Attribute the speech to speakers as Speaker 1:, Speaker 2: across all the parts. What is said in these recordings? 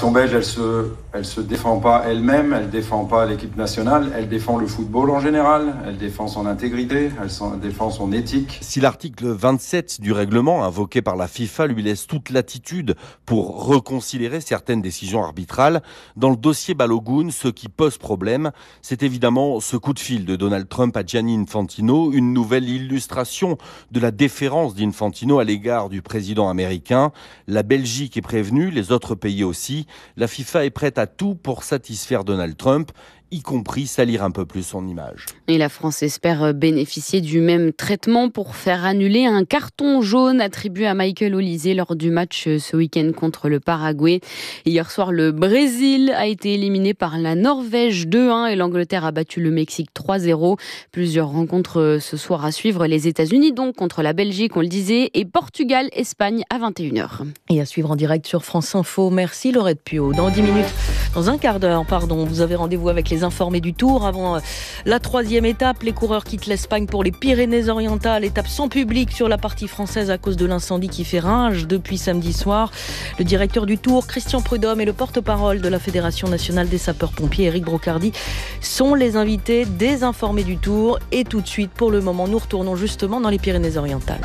Speaker 1: fédération belge, elle se défend pas elle-même, elle défend pas l'équipe nationale, elle défend le football en général, elle défend son intégrité, elle défend son éthique.
Speaker 2: Si l'article 27 du règlement invoqué par la FIFA lui laisse toute latitude pour reconsidérer certaines décisions arbitrales, dans le dossier Balogun, ce qui pose problème, c'est évidemment ce coup de fil de Donald Trump à Gianni Infantino, une nouvelle illustration de la déférence d'Infantino à l'égard du président américain. La Belgique est prévenue, les autres pays aussi. La FIFA est prête à tout pour satisfaire Donald Trump, y compris salir un peu plus son image.
Speaker 3: Et la France espère bénéficier du même traitement pour faire annuler un carton jaune attribué à Michael Olise lors du match ce week-end contre le Paraguay. Hier soir, le Brésil a été éliminé par la Norvège 2-1 et l'Angleterre a battu le Mexique 3-0. Plusieurs rencontres ce soir à suivre. Les États-Unis donc contre la Belgique, on le disait, et Portugal, Espagne à 21h.
Speaker 4: Et à suivre en direct sur France Info. Merci Laurette Puot. Dans 10 minutes, dans un quart d'heure, vous avez rendez-vous avec les informés du Tour. Avant la 3e étape, les coureurs quittent l'Espagne pour les Pyrénées-Orientales. Étape sans public sur la partie française à cause de l'incendie qui fait rage depuis samedi soir. Le directeur du Tour, Christian Prudhomme, et le porte-parole de la Fédération nationale des sapeurs-pompiers, Éric Brocardi, sont les invités des informés du Tour. Et tout de suite, pour le moment, nous retournons justement dans les Pyrénées-Orientales.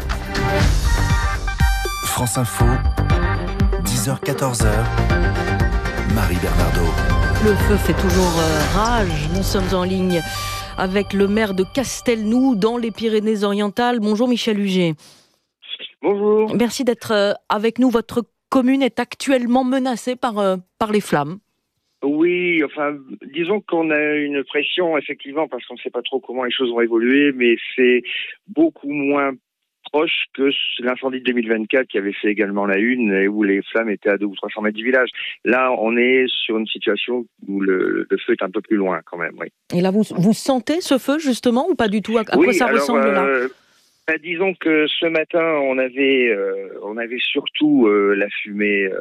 Speaker 5: France Info, 10h-14h, Marie Bernardo.
Speaker 4: Le feu fait toujours rage. Nous sommes en ligne avec le maire de Castelnou, dans les Pyrénées-Orientales. Bonjour Michel Huget.
Speaker 6: Bonjour.
Speaker 4: Merci d'être avec nous. Votre commune est actuellement menacée par les flammes.
Speaker 6: Oui, disons qu'on a une pression, effectivement, parce qu'on ne sait pas trop comment les choses vont évoluer, mais c'est beaucoup moins proche que l'incendie de 2024 qui avait fait également la une et où les flammes étaient à 200 ou 300 mètres du village. Là, on est sur une situation où le feu est un peu plus loin quand même, oui.
Speaker 4: Et là, vous sentez ce feu justement ou pas du tout? À quoi ça ressemble là?
Speaker 6: Disons que ce matin, on avait surtout la fumée,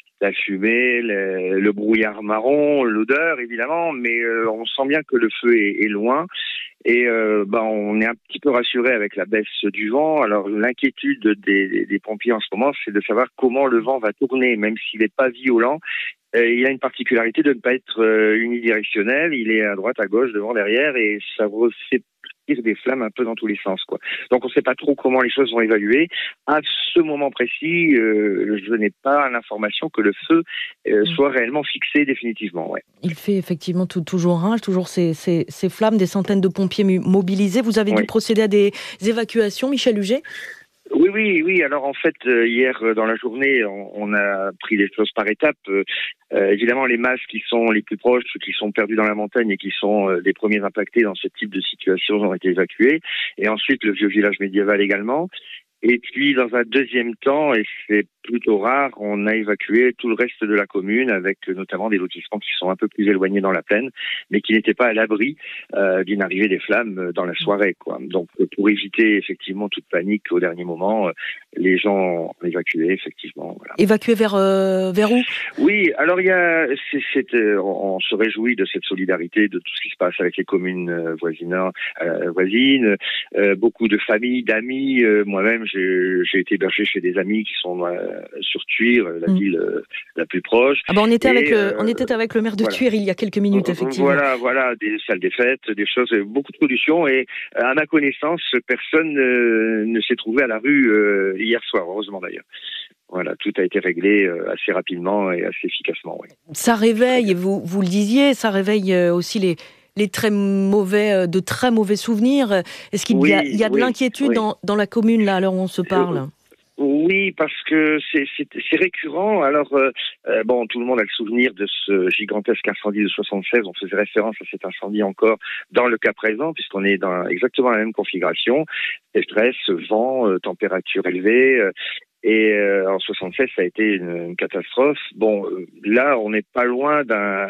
Speaker 6: le brouillard marron, l'odeur évidemment, mais on sent bien que le feu est loin. Et on est un petit peu rassuré avec la baisse du vent. Alors l'inquiétude des pompiers en ce moment, c'est de savoir comment le vent va tourner, même s'il n'est pas violent. Il a une particularité de ne pas être unidirectionnel. Il est à droite, à gauche, devant, derrière, et ça fait des flammes un peu dans tous les sens, quoi. Donc on ne sait pas trop comment les choses vont évaluer. À ce moment précis, je n'ai pas l'information que le feu soit réellement fixé définitivement. Ouais.
Speaker 4: Il fait effectivement toujours rage, toujours ces flammes, des centaines de pompiers mobilisés. Vous avez dû procéder à des évacuations, Michel Huget?
Speaker 6: Oui. Alors en fait, hier dans la journée, on a pris les choses par étapes. Évidemment, les masses qui sont les plus proches, ceux qui sont perdus dans la montagne et qui sont les premiers impactés dans ce type de situation ont été évacués. Et ensuite, le vieux village médiéval également. Et puis, dans un deuxième temps, et c'est plutôt rare, on a évacué tout le reste de la commune avec notamment des lotissements qui sont un peu plus éloignés dans la plaine, mais qui n'étaient pas à l'abri d'une arrivée des flammes dans la soirée, quoi. Donc, pour éviter effectivement toute panique au dernier moment, les gens ont évacué, effectivement. Voilà.
Speaker 4: Évacué vers où?
Speaker 6: Oui, alors on se réjouit de cette solidarité, de tout ce qui se passe avec les communes voisines, beaucoup de familles, d'amis. Moi-même, j'ai été hébergé chez des amis qui sont sur Thuir, la ville la plus proche.
Speaker 4: On était avec le maire de Thuir il y a quelques minutes, effectivement.
Speaker 6: Voilà, des salles des fêtes, des choses, beaucoup de solutions. Et à ma connaissance, personne ne s'est trouvé à la rue hier soir, heureusement d'ailleurs. Voilà, tout a été réglé assez rapidement et assez efficacement. Oui.
Speaker 4: Ça réveille, vous le disiez, ça réveille aussi les très mauvais souvenirs. Est-ce qu'il y a de l'inquiétude dans la commune là à l'heure où on se parle?
Speaker 6: Oui, parce que c'est récurrent. Alors, tout le monde a le souvenir de ce gigantesque incendie de 76. On faisait référence à cet incendie encore dans le cas présent, puisqu'on est dans exactement la même configuration. Stress, vent, température élevée. Et en 76, ça a été une catastrophe. Bon, là, on n'est pas loin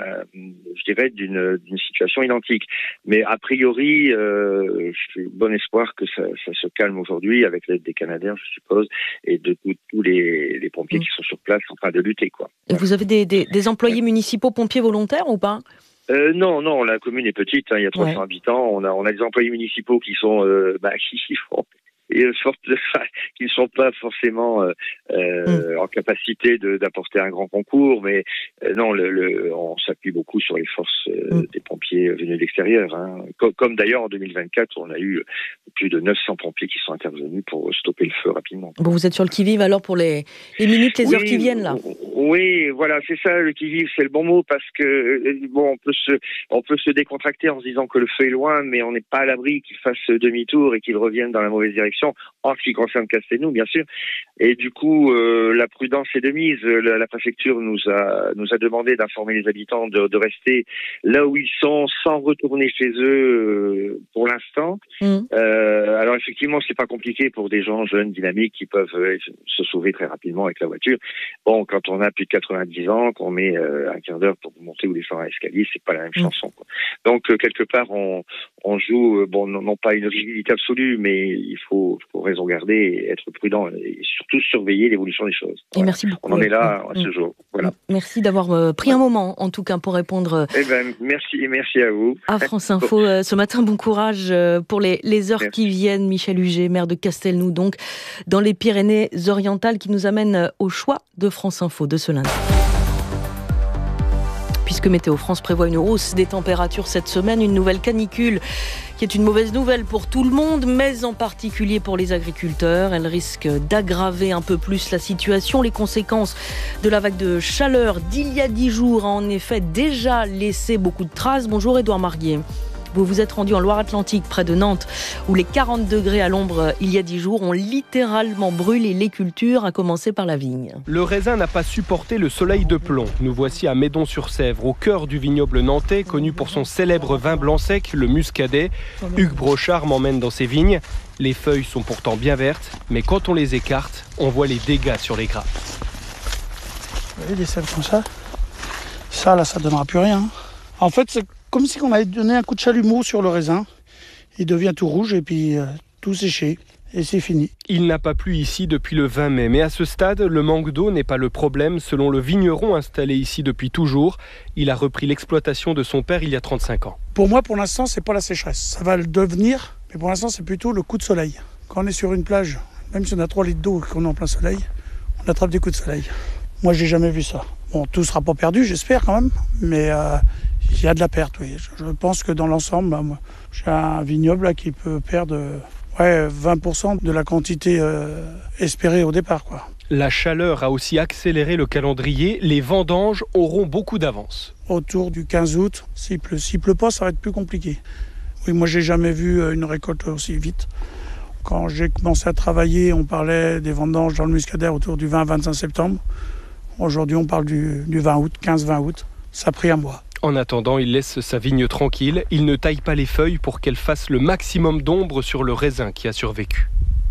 Speaker 6: d'une situation identique. Mais a priori, j'ai bon espoir que ça se calme aujourd'hui avec l'aide des Canadiens, je suppose, et de tous les pompiers qui sont sur place en train de lutter, quoi.
Speaker 4: Et vous avez des employés municipaux pompiers volontaires ou pas?
Speaker 6: Non, la commune est petite, il y a 300 habitants. On a des employés municipaux qui sont qui font qui ne sont pas forcément en capacité d'apporter un grand concours, mais non, on s'appuie beaucoup sur les forces des pompiers venus de l'extérieur. Hein. Comme d'ailleurs en 2024, on a eu plus de 900 pompiers qui sont intervenus pour stopper le feu rapidement.
Speaker 4: Bon, vous êtes sur le qui-vive alors pour les minutes, les heures qui viennent là.
Speaker 6: Oui, voilà, c'est ça, le qui-vive, c'est le bon mot, parce que bon, on peut se décontracter en se disant que le feu est loin, mais on n'est pas à l'abri qu'il fasse demi-tour et qu'il revienne dans la mauvaise direction, en ce qui concerne Castelnou, bien sûr. Et du coup, la prudence est de mise. La préfecture nous a demandé d'informer les habitants de rester là où ils sont, sans retourner chez eux pour l'instant. Alors effectivement, c'est pas compliqué pour des gens jeunes, dynamiques, qui peuvent se sauver très rapidement avec la voiture. Bon, quand on a plus de 90 ans, qu'on met un quart d'heure pour monter ou descendre un escalier, c'est pas la même chanson, quoi. Donc quelque part, on joue, bon, non pas une rigidité absolue, mais il faut raison garder et être prudent et surtout surveiller l'évolution des choses.
Speaker 4: Et voilà. Merci beaucoup.
Speaker 6: On en est là à ce jour. Voilà.
Speaker 4: Merci d'avoir pris un moment, en tout cas, pour répondre.
Speaker 6: Merci à vous.
Speaker 4: À France Info ce matin. Bon courage pour les heures qui viennent. Michel Huget, maire de Castelnou, donc dans les Pyrénées-Orientales, qui nous amène au choix de France Info de ce lundi. Puisque Météo France prévoit une hausse des températures cette semaine, une nouvelle canicule qui est une mauvaise nouvelle pour tout le monde, mais en particulier pour les agriculteurs. Elle risque d'aggraver un peu plus la situation. Les conséquences de la vague de chaleur d'il y a 10 jours ont en effet déjà laissé beaucoup de traces. Bonjour Édouard Marguier. Vous vous êtes rendu en Loire-Atlantique, près de Nantes, où les 40 degrés à l'ombre il y a 10 jours ont littéralement brûlé les cultures, à commencer par la vigne.
Speaker 7: Le raisin n'a pas supporté le soleil de plomb. Nous voici à Médon-sur-Sèvre, au cœur du vignoble nantais, connu pour son célèbre vin blanc sec, le Muscadet. Hugues Brochard m'emmène dans ses vignes. Les feuilles sont pourtant bien vertes, mais quand on les écarte, on voit les dégâts sur les grappes.
Speaker 8: Vous voyez des selles comme ça. Ça, là, ça ne donnera plus rien. En fait, c'est comme si on avait donné un coup de chalumeau sur le raisin. Il devient tout rouge et puis tout séché. Et c'est fini.
Speaker 7: Il n'a pas plu ici depuis le 20 mai. Mais à ce stade, le manque d'eau n'est pas le problème. Selon le vigneron installé ici depuis toujours, il a repris l'exploitation de son père il y a 35 ans.
Speaker 8: Pour moi, pour l'instant, c'est pas la sécheresse. Ça va le devenir. Mais pour l'instant, c'est plutôt le coup de soleil. Quand on est sur une plage, même si on a 3 litres d'eau et qu'on est en plein soleil, on attrape des coups de soleil. Moi, j'ai jamais vu ça. Bon, tout sera pas perdu, j'espère quand même. Mais il y a de la perte, oui. Je pense que dans l'ensemble, moi, j'ai un vignoble là, qui peut perdre 20% de la quantité espérée au départ, quoi.
Speaker 7: La chaleur a aussi accéléré le calendrier. Les vendanges auront beaucoup d'avance.
Speaker 8: Autour du 15 août, s'il pleut pas, ça va être plus compliqué. Oui, moi, j'ai jamais vu une récolte aussi vite. Quand j'ai commencé à travailler, on parlait des vendanges dans le Muscadet autour du 20-25 septembre. Aujourd'hui, on parle du 20 août, 15-20 août. Ça a pris un mois.
Speaker 7: En attendant, il laisse sa vigne tranquille. Il ne taille pas les feuilles pour qu'elles fassent le maximum d'ombre sur le raisin qui a survécu.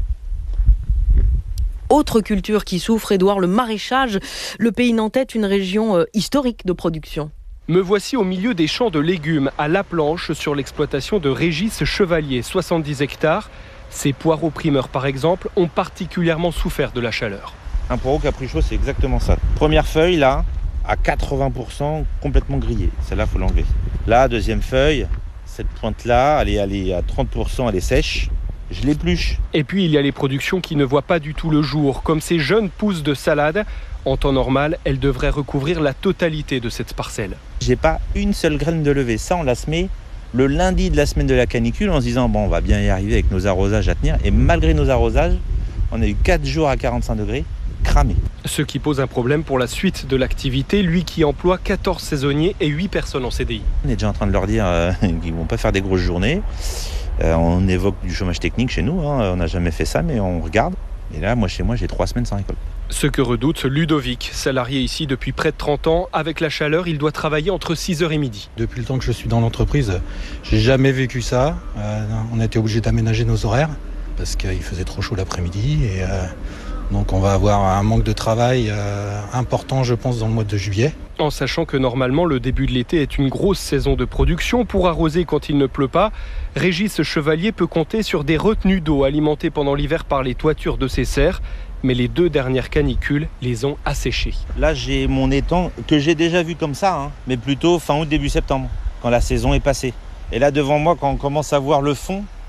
Speaker 4: Autre culture qui souffre, Édouard, le maraîchage. Le pays nantais est une région historique de production.
Speaker 7: Me voici au milieu des champs de légumes, à La Planche, sur l'exploitation de Régis Chevalier, 70 hectares. Ces poireaux primeurs, par exemple, ont particulièrement souffert de la chaleur.
Speaker 9: Un poireau caprichot, c'est exactement ça. Première feuille, là, à 80% complètement grillée. Celle-là, il faut l'enlever. Là, deuxième feuille, cette pointe-là, elle est à 30%, elle est sèche. Je l'épluche.
Speaker 7: Et puis, il y a les productions qui ne voient pas du tout le jour, comme ces jeunes pousses de salade. En temps normal, elles devraient recouvrir la totalité de cette parcelle.
Speaker 9: J'ai pas une seule graine de levée. Ça, on l'a semé le lundi de la semaine de la canicule en se disant, bon, on va bien y arriver avec nos arrosages à tenir. Et malgré nos arrosages, on a eu 4 jours à 45 degrés. Cramé.
Speaker 7: Ce qui pose un problème pour la suite de l'activité, lui qui emploie 14 saisonniers et 8 personnes en CDI.
Speaker 9: On est déjà en train de leur dire qu'ils ne vont pas faire des grosses journées. On évoque du chômage technique chez nous, hein. On n'a jamais fait ça, mais on regarde. Et là, moi, chez moi, j'ai 3 semaines sans récolte.
Speaker 7: Ce que redoute Ludovic, salarié ici depuis près de 30 ans. Avec la chaleur, il doit travailler entre 6h et midi.
Speaker 10: Depuis le temps que je suis dans l'entreprise, j'ai jamais vécu ça. On a été obligé d'aménager nos horaires parce qu'il faisait trop chaud l'après-midi. Et donc on va avoir un manque de travail important, je pense, dans le mois de juillet.
Speaker 7: En sachant que normalement, le début de l'été est une grosse saison de production. Pour arroser quand il ne pleut pas, Régis Chevalier peut compter sur des retenues d'eau alimentées pendant l'hiver par les toitures de ses serres. Mais les 2 dernières canicules les ont asséchées.
Speaker 9: Là, j'ai mon étang que j'ai déjà vu comme ça, hein, mais plutôt fin août, début septembre, quand la saison est passée. Et là, devant moi, quand on commence à voir le fond,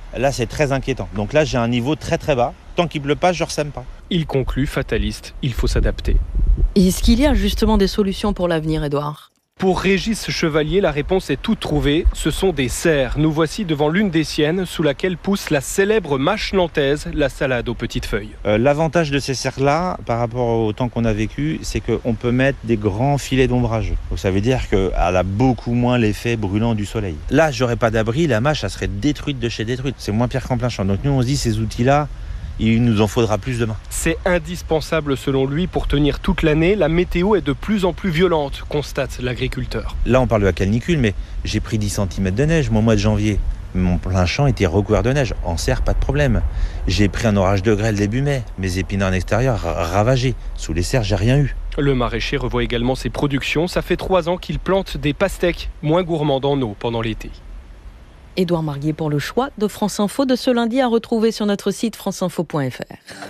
Speaker 9: Là, c'est très inquiétant. Donc là, j'ai un niveau très très bas. Tant qu'il pleut pas, je ne ressème pas.
Speaker 7: Il conclut, fataliste, il faut s'adapter.
Speaker 4: Est-ce qu'il y a justement des solutions pour l'avenir, Édouard ?
Speaker 7: Pour Régis Chevalier, la réponse est toute trouvée. Ce sont des serres. Nous voici devant l'une des siennes, sous laquelle pousse la célèbre mâche nantaise, la salade aux petites feuilles.
Speaker 9: L'avantage de ces serres-là, par rapport au temps qu'on a vécu, c'est qu'on peut mettre des grands filets d'ombrage. Donc ça veut dire qu'elle a beaucoup moins l'effet brûlant du soleil. Là, j'aurais pas d'abri, la mâche, elle serait détruite de chez détruite. C'est moins pire qu'en plein champ. Donc nous, on se dit, ces outils-là, il nous en faudra plus demain.
Speaker 7: C'est indispensable selon lui pour tenir toute l'année. La météo est de plus en plus violente, constate l'agriculteur.
Speaker 9: Là, on parle de la canicule, mais j'ai pris 10 cm de neige au mois de janvier. Mon plein champ était recouvert de neige. En serre, pas de problème. J'ai pris un orage de grêle début mai. Mes épinards en extérieur ravagés. Sous les serres, j'ai rien eu.
Speaker 7: Le maraîcher revoit également ses productions. Ça fait 3 ans qu'il plante des pastèques, moins gourmandes en eau pendant l'été.
Speaker 4: Édouard Marguet pour le choix de France Info de ce lundi à retrouver sur notre site franceinfo.fr.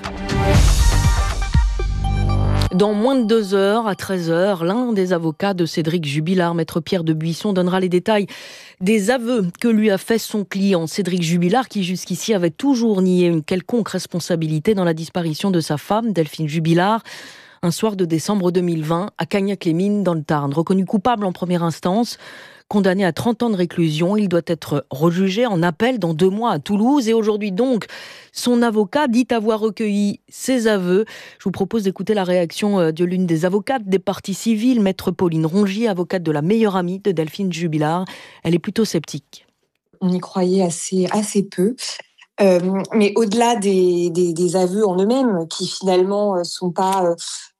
Speaker 4: Dans moins de 2 heures, à 13h, l'un des avocats de Cédric Jubilard, maître Pierre de Buisson, donnera les détails des aveux que lui a fait son client. Cédric Jubilard, qui jusqu'ici avait toujours nié une quelconque responsabilité dans la disparition de sa femme, Delphine Jubilard, un soir de décembre 2020, à Cagnac-les-Mines, dans le Tarn. Reconnu coupable en première instance, condamné à 30 ans de réclusion, il doit être rejugé en appel dans 2 mois à Toulouse. Et aujourd'hui donc, son avocat dit avoir recueilli ses aveux. Je vous propose d'écouter la réaction de l'une des avocates des parties civiles, maître Pauline Rongier, avocate de la meilleure amie de Delphine Jubilard. Elle est plutôt sceptique.
Speaker 11: On y croyait assez peu. Mais au-delà des aveux en eux-mêmes, qui finalement sont pas...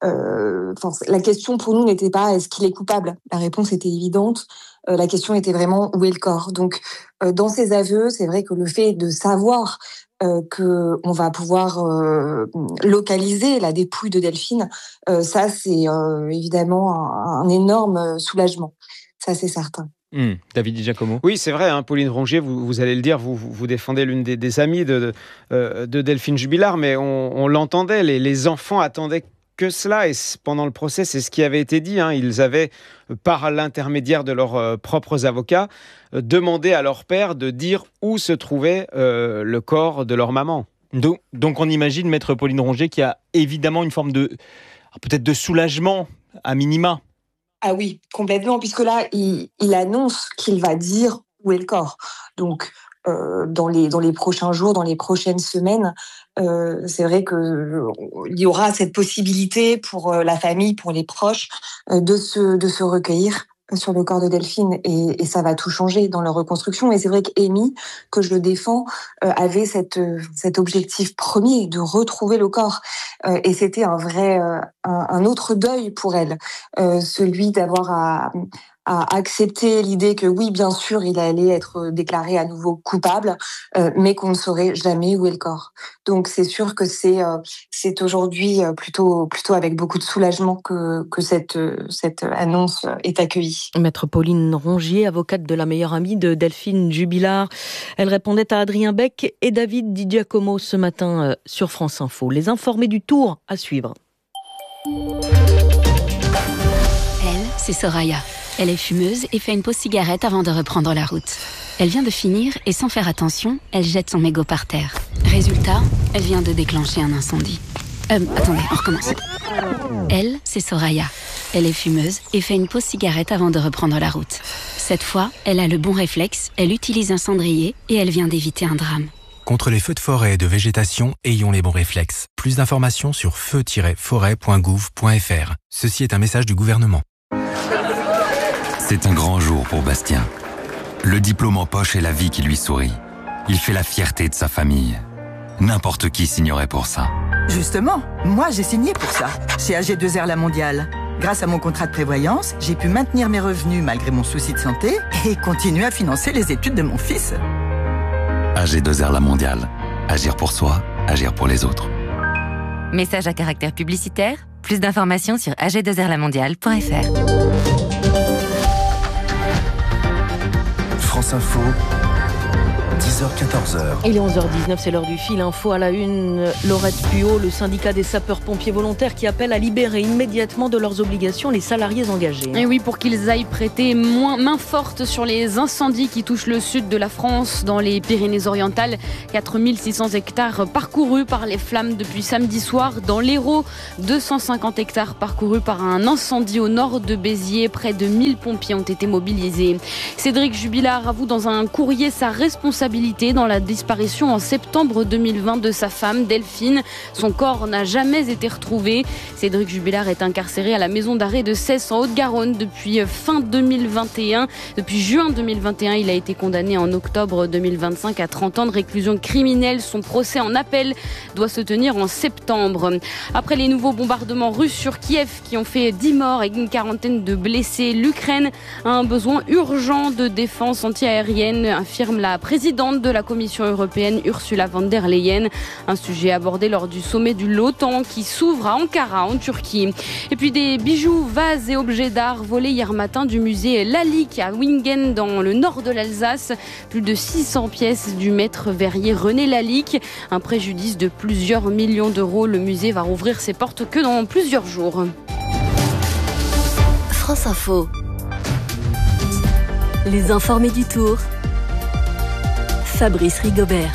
Speaker 11: la question pour nous n'était pas est-ce qu'il est coupable. La réponse était évidente. La question était vraiment où est le corps. Donc, dans ces aveux, c'est vrai que le fait de savoir qu'on va pouvoir localiser la dépouille de Delphine, ça c'est évidemment un énorme soulagement. Ça c'est certain.
Speaker 12: David Di Giacomo.
Speaker 13: Oui, c'est vrai, Pauline Rongier, vous allez le dire, vous défendez l'une des amies de Delphine Jubilard, mais on l'entendait, les enfants attendaient que cela, et pendant le procès, c'est ce qui avait été dit. Ils avaient, par l'intermédiaire de leurs propres avocats, demandé à leur père de dire où se trouvait le corps de leur maman.
Speaker 12: Donc on imagine, maître Pauline Rongier, qu'il y a évidemment une forme de, peut-être de soulagement, à minima.
Speaker 11: Ah oui, complètement, puisque là, il annonce qu'il va dire où est le corps. Donc, dans les prochains jours, dans les prochaines semaines, c'est vrai qu'il y aura cette possibilité pour la famille, pour les proches, de se recueillir sur le corps de Delphine, et ça va tout changer dans leur reconstruction. Et c'est vrai qu'Amy, que je le défends, avait cet objectif premier de retrouver le corps, et c'était un autre deuil pour elle, celui d'avoir à accepter l'idée que oui, bien sûr, il allait être déclaré à nouveau coupable, mais qu'on ne saurait jamais où est le corps. Donc c'est sûr que c'est aujourd'hui plutôt avec beaucoup de soulagement que cette annonce est accueillie.
Speaker 4: Maître Pauline Rongier, avocate de la meilleure amie de Delphine Jubilard. Elle répondait à Adrien Beck et David Di Giacomo ce matin sur France Info. Les informés du Tour à suivre.
Speaker 14: Elle, c'est Soraya. Elle est fumeuse et fait une pause cigarette avant de reprendre la route. Elle vient de finir et sans faire attention, elle jette son mégot par terre. Résultat, elle vient de déclencher un incendie. Attendez, on recommence. Elle, c'est Soraya. Elle est fumeuse et fait une pause cigarette avant de reprendre la route. Cette fois, elle a le bon réflexe, elle utilise un cendrier et elle vient d'éviter un drame.
Speaker 15: Contre les feux de forêt et de végétation, ayons les bons réflexes. Plus d'informations sur feu-forêt.gouv.fr. Ceci est un message du gouvernement.
Speaker 16: C'est un grand jour pour Bastien. Le diplôme en poche est la vie qui lui sourit. Il fait la fierté de sa famille. N'importe qui signerait pour ça.
Speaker 17: Justement, moi j'ai signé pour ça, chez AG2R La Mondiale. Grâce à mon contrat de prévoyance, j'ai pu maintenir mes revenus malgré mon souci de santé et continuer à financer les études de mon fils.
Speaker 16: AG2R La Mondiale. Agir pour soi, agir pour les autres.
Speaker 18: Message à caractère publicitaire. Plus d'informations sur ag2rlamondiale.fr.
Speaker 5: France Info, 10h-14h.
Speaker 4: Il est 11h19, c'est l'heure du fil info à la une. Laurette Puot, le syndicat des sapeurs-pompiers volontaires qui appelle à libérer immédiatement de leurs obligations les salariés engagés.
Speaker 3: Et oui, pour qu'ils aillent prêter main forte sur les incendies qui touchent le sud de la France, dans les Pyrénées-Orientales. 4600 hectares parcourus par les flammes depuis samedi soir. Dans l'Hérault, 250 hectares parcourus par un incendie au nord de Béziers. Près de 1000 pompiers ont été mobilisés. Cédric Jubilard avoue dans un courrier sa responsabilité dans la disparition en septembre 2020 de sa femme Delphine. Son corps n'a jamais été retrouvé. Cédric Jubilard est incarcéré à la maison d'arrêt de Cesse en Haute-Garonne depuis fin 2021. Depuis juin 2021, il a été condamné en octobre 2025 à 30 ans de réclusion criminelle. Son procès en appel doit se tenir en septembre. Après les nouveaux bombardements russes sur Kiev qui ont fait 10 morts et une quarantaine de blessés, l'Ukraine a un besoin urgent de défense antiaérienne, affirme la présidente de la Commission européenne Ursula von der Leyen. Un sujet abordé lors du sommet de l'OTAN qui s'ouvre à Ankara en Turquie. Et puis des bijoux, vases et objets d'art volés hier matin du musée Lalique à Wingen dans le nord de l'Alsace. Plus de 600 pièces du maître verrier René Lalique. Un préjudice de plusieurs millions d'euros. Le musée va rouvrir ses portes que dans plusieurs jours.
Speaker 19: France Info. Les informés du Tour. Fabrice Rigobert.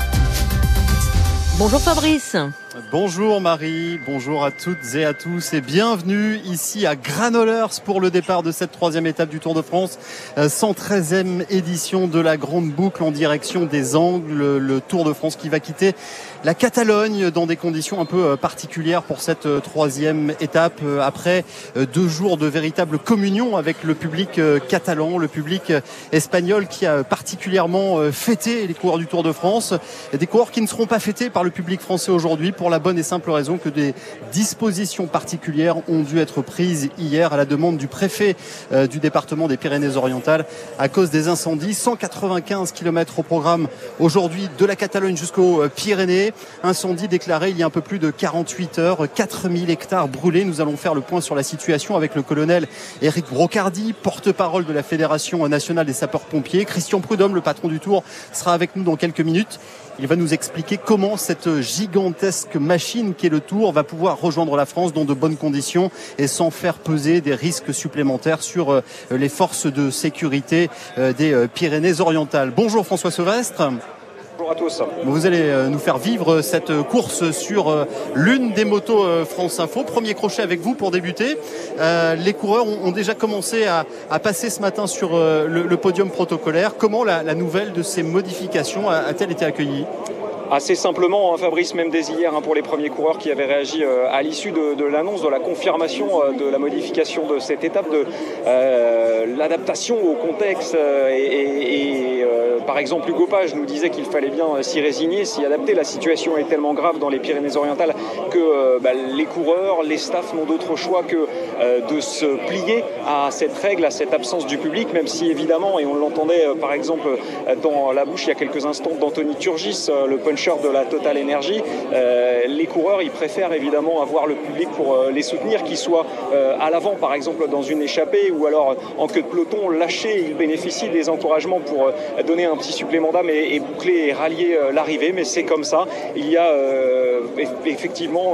Speaker 4: Bonjour Fabrice.
Speaker 20: Bonjour Marie, bonjour à toutes et à tous et bienvenue ici à Granollers pour le départ de cette 3e étape du Tour de France, 113e édition de la Grande Boucle en direction des Angles, le Tour de France qui va quitter la Catalogne dans des conditions un peu particulières pour cette 3e étape après 2 jours de véritable communion avec le public catalan, le public espagnol qui a particulièrement fêté les coureurs du Tour de France, et des coureurs qui ne seront pas fêtés par le public français aujourd'hui pour la bonne et simple raison que des dispositions particulières ont dû être prises hier à la demande du préfet du département des Pyrénées-Orientales à cause des incendies. 195 km au programme aujourd'hui de la Catalogne jusqu'aux Pyrénées. Incendie déclaré il y a un peu plus de 48 heures, 4000 hectares brûlés. Nous allons faire le point sur la situation avec le colonel Éric Brocardi, porte-parole de la Fédération nationale des sapeurs-pompiers. Christian Prudhomme, le patron du Tour, sera avec nous dans quelques minutes. Il va nous expliquer comment cette gigantesque machine qu'est le Tour va pouvoir rejoindre la France dans de bonnes conditions et sans faire peser des risques supplémentaires sur les forces de sécurité des Pyrénées-Orientales. Bonjour François Sauvestre.
Speaker 21: Bonjour à tous.
Speaker 20: Vous allez nous faire vivre cette course sur l'une des motos France Info. Premier crochet avec vous pour débuter. Les coureurs ont déjà commencé à passer ce matin sur le podium protocolaire. Comment la nouvelle de ces modifications a-t-elle été accueillie ?
Speaker 21: Assez simplement, Fabrice, même dès hier, pour les premiers coureurs qui avaient réagi à l'issue de l'annonce, de la confirmation de la modification de cette étape, de l'adaptation au contexte. Par exemple, Hugo Page nous disait qu'il fallait bien s'y résigner, s'y adapter. La situation est tellement grave dans les Pyrénées-Orientales que les coureurs, les staffs n'ont d'autre choix que de se plier à cette règle, à cette absence du public, même si évidemment, et on l'entendait par exemple dans la bouche il y a quelques instants d'Anthony Turgis, le puncher de la Total Energy, les coureurs ils préfèrent évidemment avoir le public pour les soutenir, qu'ils soient à l'avant par exemple dans une échappée ou alors en queue de peloton lâché. Ils bénéficient des encouragements pour donner un petit supplément d'âme et boucler et rallier l'arrivée, mais c'est comme ça. Il y a effectivement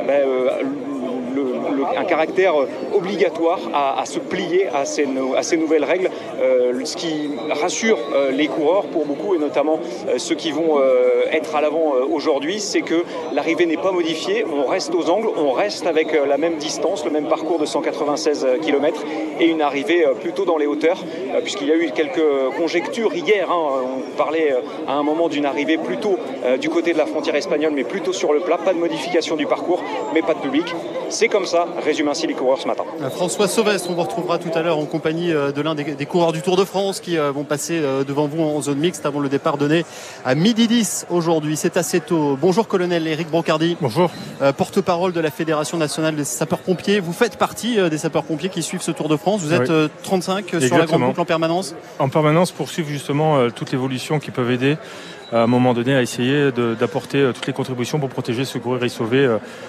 Speaker 21: un caractère obligatoire à se plier à ces nouvelles règles, ce qui rassure les coureurs pour beaucoup, et notamment ceux qui vont être à l'avant aujourd'hui, c'est que l'arrivée n'est pas modifiée, on reste aux angles, on reste avec la même distance, le même parcours de 196 km et une arrivée plutôt dans les hauteurs, puisqu'il y a eu quelques conjectures hier, on parlait à un moment d'une arrivée plutôt du côté de la frontière espagnole, mais plutôt sur le plat, pas de modification du parcours, mais pas de public. C'est comme ça, résume ainsi les coureurs ce matin.
Speaker 20: François Sauvestre, on vous retrouvera tout à l'heure en compagnie de l'un des coureurs du Tour de France qui vont passer devant vous en zone mixte avant le départ donné à 12h10 aujourd'hui. C'est assez tôt. Bonjour colonel Éric Brocardi.
Speaker 22: Bonjour.
Speaker 20: Porte-parole de la Fédération nationale des sapeurs-pompiers. Vous faites partie des sapeurs-pompiers qui suivent ce Tour de France. Vous êtes 35 sur la Grande Boucle en permanence.
Speaker 22: En permanence pour suivre justement toute l'évolution qui peuvent aider
Speaker 1: à un moment donné à essayer d'apporter toutes les contributions pour protéger, secourir et sauver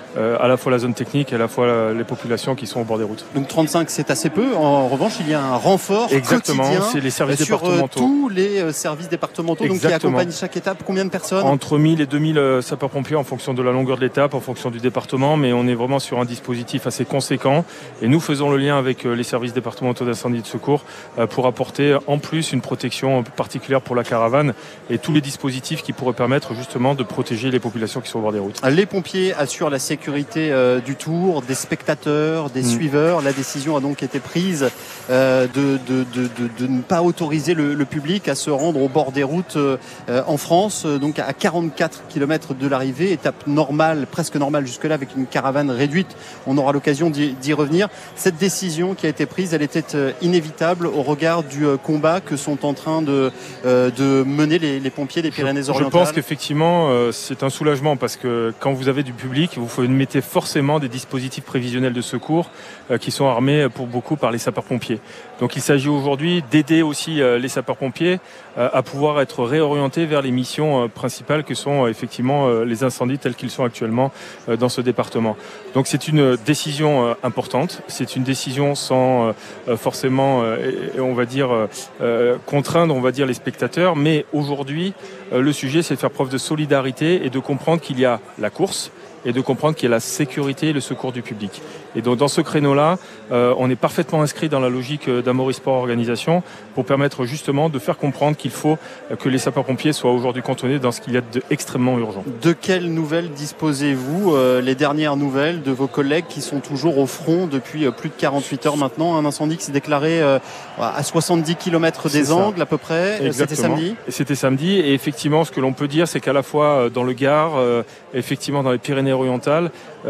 Speaker 1: à la fois la zone technique et à la fois les populations qui sont au bord des routes.
Speaker 20: Donc 35 c'est assez peu, en revanche il y a un renfort
Speaker 1: Exactement,
Speaker 20: quotidien
Speaker 1: c'est les services
Speaker 20: sur
Speaker 1: départementaux.
Speaker 20: tous les services départementaux donc, qui accompagnent chaque étape. Combien de personnes?
Speaker 1: Entre 1000 et 2000 sapeurs-pompiers en fonction de la longueur de l'étape, en fonction du département, mais on est vraiment sur un dispositif assez conséquent et nous faisons le lien avec les services départementaux d'incendie et de secours pour apporter en plus une protection particulière pour la caravane et tous les dispositifs qui pourraient permettre justement de protéger les populations qui sont au bord des routes.
Speaker 20: Les pompiers assurent la sécurité du tour, des spectateurs, des suiveurs. La décision a donc été prise de ne pas autoriser le public à se rendre au bord des routes en France, donc à 44 km de l'arrivée, étape normale, presque normale jusque-là avec une caravane réduite. On aura l'occasion d'y revenir. Cette décision qui a été prise, elle était inévitable au regard du combat que sont en train de mener les pompiers des Pyrénées-Orientales.
Speaker 1: Je pense qu'effectivement c'est un soulagement parce que quand vous avez du public, vous mettez forcément des dispositifs prévisionnels de secours qui sont armés pour beaucoup par les sapeurs-pompiers. Donc il s'agit aujourd'hui d'aider aussi les sapeurs-pompiers à pouvoir être réorientés vers les missions principales que sont effectivement les incendies tels qu'ils sont actuellement dans ce département. Donc c'est une décision importante, c'est une décision sans forcément, on va dire, contraindre, on va dire, les spectateurs, mais aujourd'hui le sujet c'est de faire preuve de solidarité et de comprendre qu'il y a la course et de comprendre qu'il y a la sécurité et le secours du public. Et donc dans ce créneau-là, on est parfaitement inscrit dans la logique d'Amaury Sport Organisation pour permettre justement de faire comprendre qu'il faut que les sapeurs-pompiers soient aujourd'hui cantonnés dans ce qu'il y a d'extrêmement urgent.
Speaker 20: De quelles nouvelles disposez-vous? Les dernières nouvelles de vos collègues qui sont toujours au front depuis plus de 48 heures maintenant. Un incendie qui s'est déclaré à 70 km des Angles à peu près. C'était samedi.
Speaker 1: C'était samedi et effectivement ce que l'on peut dire c'est qu'à la fois dans le Gard, effectivement dans les Pyrénées-Orientales,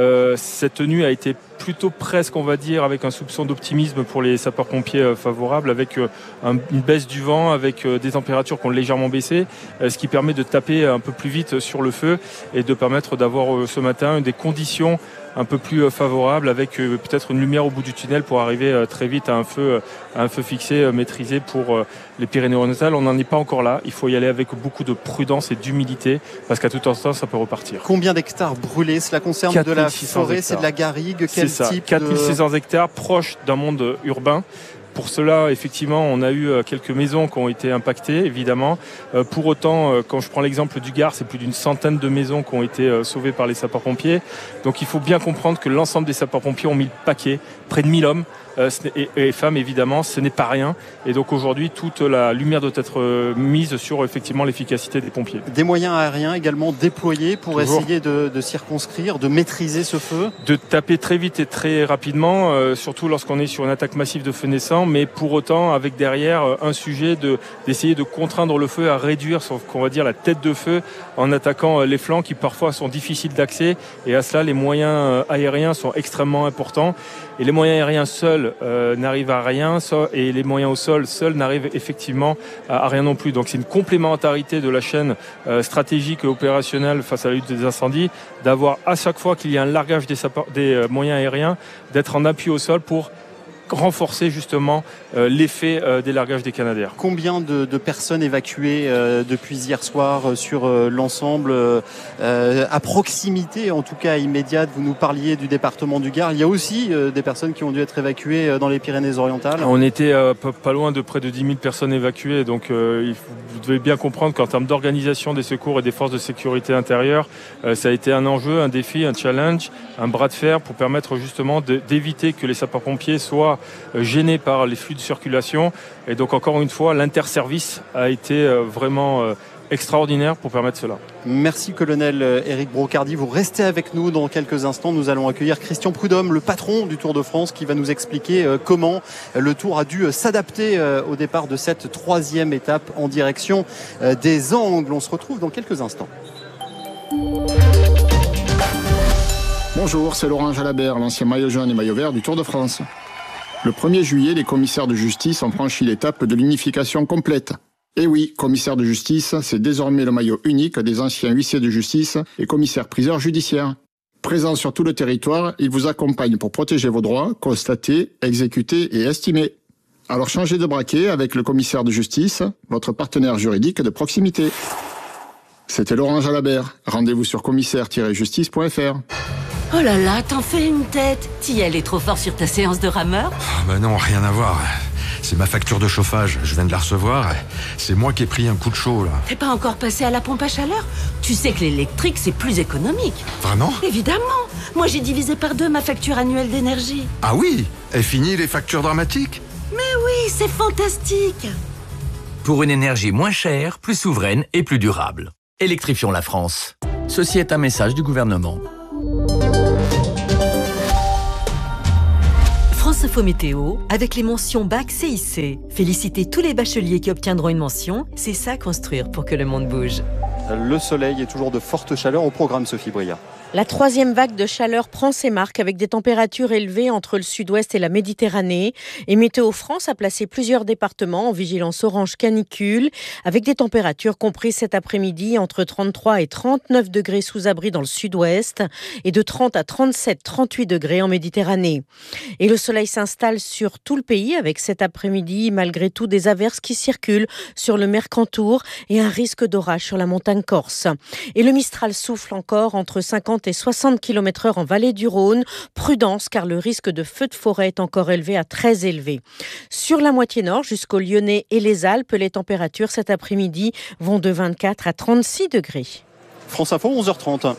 Speaker 1: cette tenue a été plutôt presque, on va dire, avec un soupçon d'optimisme pour les sapeurs-pompiers favorables, avec une baisse du vent, avec des températures qui ont légèrement baissé, ce qui permet de taper un peu plus vite sur le feu et de permettre d'avoir ce matin des conditions un peu plus favorable avec peut-être une lumière au bout du tunnel pour arriver très vite à un feu fixé, maîtrisé pour les Pyrénées-Orientales. On n'en est pas encore là. Il faut y aller avec beaucoup de prudence et d'humilité parce qu'à tout instant, ça peut repartir.
Speaker 20: Combien d'hectares brûlés? Cela concerne de la forêt, c'est de la garrigue? Quel type
Speaker 1: 4600 hectares proches d'un monde urbain. Pour cela, effectivement, on a eu quelques maisons qui ont été impactées, évidemment. Pour autant, quand je prends l'exemple du Gard, c'est plus d'une centaine de maisons qui ont été sauvées par les sapeurs-pompiers. Donc il faut bien comprendre que l'ensemble des sapeurs-pompiers ont mis le paquet, près de 1000 hommes. Et femmes évidemment, ce n'est pas rien et donc aujourd'hui toute la lumière doit être mise sur effectivement l'efficacité des pompiers.
Speaker 20: Des moyens aériens également déployés pour essayer de circonscrire, de maîtriser ce feu,
Speaker 1: de taper très vite et très rapidement, surtout lorsqu'on est sur une attaque massive de feu naissant, mais pour autant avec derrière un sujet d'essayer de contraindre le feu à réduire qu'on va dire la tête de feu en attaquant les flancs qui parfois sont difficiles d'accès et à cela les moyens aériens sont extrêmement importants et les moyens aériens seuls n'arrivent à rien et les moyens au sol seuls n'arrivent effectivement à rien non plus. Donc c'est une complémentarité de la chaîne stratégique et opérationnelle face à la lutte des incendies, d'avoir à chaque fois qu'il y a un largage des moyens aériens, d'être en appui au sol pour renforcer justement l'effet des largages des Canadair.
Speaker 20: Combien de personnes évacuées depuis hier soir sur l'ensemble à proximité, en tout cas immédiate? Vous nous parliez du département du Gard. Il y a aussi des personnes qui ont dû être évacuées dans les Pyrénées-Orientales.
Speaker 1: On était pas loin de près de 10 000 personnes évacuées. Donc vous devez bien comprendre qu'en termes d'organisation des secours et des forces de sécurité intérieure, ça a été un enjeu, un défi, un challenge, un bras de fer pour permettre justement d'éviter que les sapeurs-pompiers soient gênés par les flux de circulation. Et donc encore une fois, l'interservice a été vraiment extraordinaire pour permettre cela.
Speaker 20: Merci colonel Éric Brocardi. Vous restez avec nous dans quelques instants. Nous allons accueillir Christian Prudhomme, le patron du Tour de France, qui va nous expliquer comment le Tour a dû s'adapter au départ de cette troisième étape en direction des Angles. On se retrouve dans quelques instants.
Speaker 22: Bonjour, c'est Laurent Jalabert, l'ancien maillot jaune et maillot vert du Tour de France. Le 1er juillet, les commissaires de justice ont franchi l'étape de l'unification complète. Et oui, commissaire de justice, c'est désormais le maillot unique des anciens huissiers de justice et commissaires-priseurs judiciaires. Présents sur tout le territoire, ils vous accompagnent pour protéger vos droits, constater, exécuter et estimer. Alors changez de braquet avec le commissaire de justice, votre partenaire juridique de proximité. C'était Laurent Jalabert. Rendez-vous sur commissaire-justice.fr.
Speaker 2: Oh là là, t'en fais une tête. T'y allais trop fort sur ta séance de rameur?
Speaker 6: Bah non, rien à voir. C'est ma facture de chauffage, je viens de la recevoir. C'est moi qui ai pris un coup de chaud, là.
Speaker 2: T'es pas encore passé à la pompe à chaleur? Tu sais que l'électrique, c'est plus économique.
Speaker 6: Vraiment?
Speaker 2: Évidemment. Moi, j'ai divisé par 2 ma facture annuelle d'énergie.
Speaker 6: Ah oui? Et fini les factures dramatiques?
Speaker 2: Mais oui, c'est fantastique.
Speaker 23: Pour une énergie moins chère, plus souveraine et plus durable. Électrifions la France. Ceci est un message du gouvernement.
Speaker 24: France Info Météo, avec les mentions Bac CIC. Félicitez tous les bacheliers qui obtiendront une mention. C'est ça construire pour que le monde bouge.
Speaker 20: Le soleil et toujours de fortes chaleurs au programme, Sophie Bria.
Speaker 25: La 3e vague de chaleur prend ses marques avec des températures élevées entre le sud-ouest et la Méditerranée. Et Météo France a placé plusieurs départements en vigilance orange canicule avec des températures comprises cet après-midi entre 33 et 39 degrés sous abri dans le sud-ouest et de 30 à 37, 38 degrés en Méditerranée. Et le soleil s'installe sur tout le pays avec cet après-midi malgré tout des averses qui circulent sur le Mercantour et un risque d'orage sur la montagne corse. Et le Mistral souffle encore entre 50 et 60 km/h en vallée du Rhône. Prudence car le risque de feu de forêt est encore élevé à très élevé. Sur la moitié nord jusqu'au Lyonnais et les Alpes, les températures cet après-midi vont de 24 à 36 degrés.
Speaker 20: France Info, 11h30.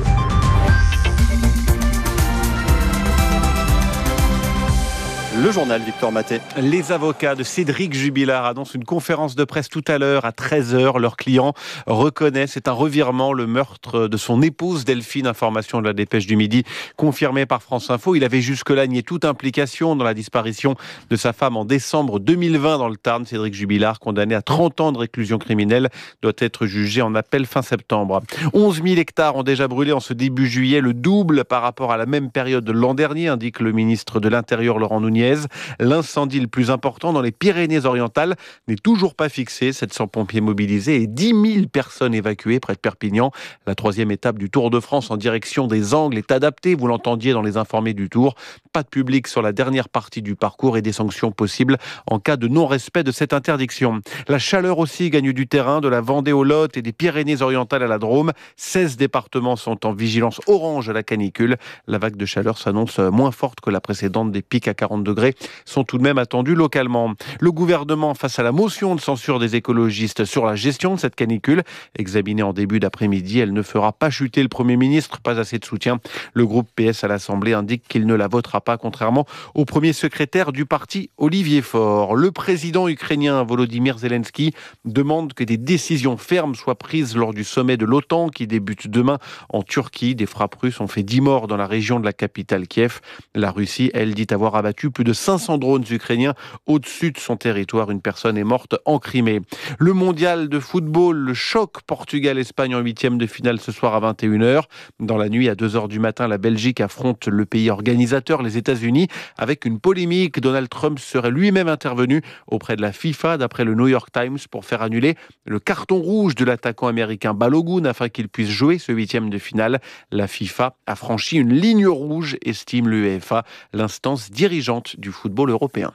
Speaker 20: Le journal, Victor Maté.
Speaker 26: Les avocats de Cédric Jubilard annoncent une conférence de presse tout à l'heure à 13h. Leur client reconnaît, c'est un revirement, le meurtre de son épouse Delphine. Information de la Dépêche du Midi confirmée par France Info. Il avait jusque-là nié toute implication dans la disparition de sa femme en décembre 2020 dans le Tarn. Cédric Jubilard, condamné à 30 ans de réclusion criminelle, doit être jugé en appel fin septembre. 11 000 hectares ont déjà brûlé en ce début juillet, le double par rapport à la même période de l'an dernier, indique le ministre de l'Intérieur Laurent Nunez. L'incendie le plus important dans les Pyrénées-Orientales n'est toujours pas fixé. 700 pompiers mobilisés et 10 000 personnes évacuées près de Perpignan. La 3e étape du Tour de France en direction des Angles est adaptée. Vous l'entendiez dans les informés du Tour. Pas de public sur la dernière partie du parcours et des sanctions possibles en cas de non-respect de cette interdiction. La chaleur aussi gagne du terrain, de la Vendée au Lot et des Pyrénées-Orientales à la Drôme. 16 départements sont en vigilance orange à la canicule. La vague de chaleur s'annonce moins forte que la précédente. Des pics à 40 degrés sont tout de même attendus localement. Le gouvernement, face à la motion de censure des écologistes sur la gestion de cette canicule, examinée en début d'après-midi, elle ne fera pas chuter le Premier ministre. Pas assez de soutien. Le groupe PS à l'Assemblée indique qu'il ne la votera pas, contrairement au premier secrétaire du parti, Olivier Faure. Le président ukrainien Volodymyr Zelensky demande que des décisions fermes soient prises lors du sommet de l'OTAN qui débute demain en Turquie. Des frappes russes ont fait 10 morts dans la région de la capitale Kiev. La Russie, elle, dit avoir abattu plus de 500 drones ukrainiens au-dessus de son territoire. Une personne est morte en Crimée. Le mondial de football, le choc Portugal-Espagne en 8e de finale ce soir à 21h. Dans la nuit, à 2h du matin, la Belgique affronte le pays organisateur, les États-Unis, avec une polémique. Donald Trump serait lui-même intervenu auprès de la FIFA, d'après le New York Times, pour faire annuler le carton rouge de l'attaquant américain Balogun afin qu'il puisse jouer ce 8e de finale. La FIFA a franchi une ligne rouge, estime l'UEFA, l'instance dirigeante du football européen.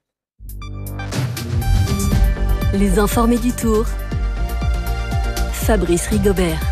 Speaker 19: Les informés du Tour. Fabrice Rigobert.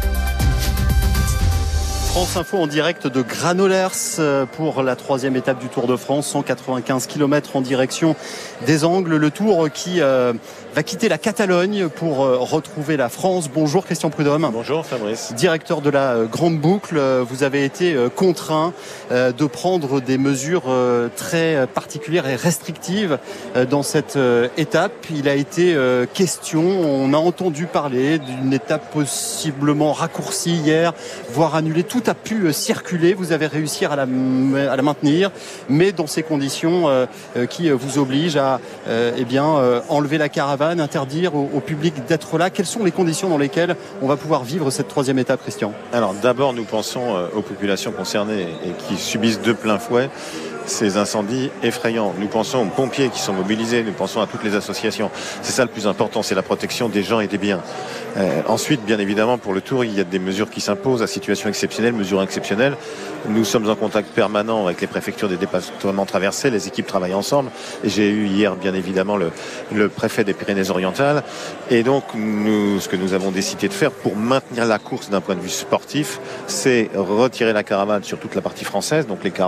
Speaker 20: France Info en direct de Granollers pour la 3e étape du Tour de France, 195 km en direction des Angles. Le Tour qui va quitter la Catalogne pour retrouver la France. Bonjour Christian Prudhomme.
Speaker 27: Bonjour Fabrice.
Speaker 20: Directeur de la Grande Boucle, vous avez été contraint de prendre des mesures très particulières et restrictives dans cette étape. Il a été question, on a entendu parler d'une étape possiblement raccourcie hier, voire annulée. Tout a pu circuler, vous avez réussi à la maintenir, mais dans ces conditions qui vous obligent à enlever la caravane, interdire au public d'être là. Quelles sont les conditions dans lesquelles on va pouvoir vivre cette 3e étape, Christian ?
Speaker 27: Alors d'abord, nous pensons aux populations concernées et qui subissent de plein fouet
Speaker 7: ces incendies effrayants. Nous pensons aux pompiers qui sont mobilisés, nous pensons à toutes les associations. C'est ça le plus important, c'est la protection des gens et des biens. Ensuite, bien évidemment, pour le Tour, il y a des mesures qui s'imposent à situation exceptionnelle, mesures exceptionnelles. Nous sommes en contact permanent avec les préfectures des départements traversés, les équipes travaillent ensemble. Et j'ai eu hier, bien évidemment, le préfet des Pyrénées-Orientales. Et donc, ce que nous avons décidé de faire pour maintenir la course d'un point de vue sportif, c'est retirer la caravane sur toute la partie française, donc les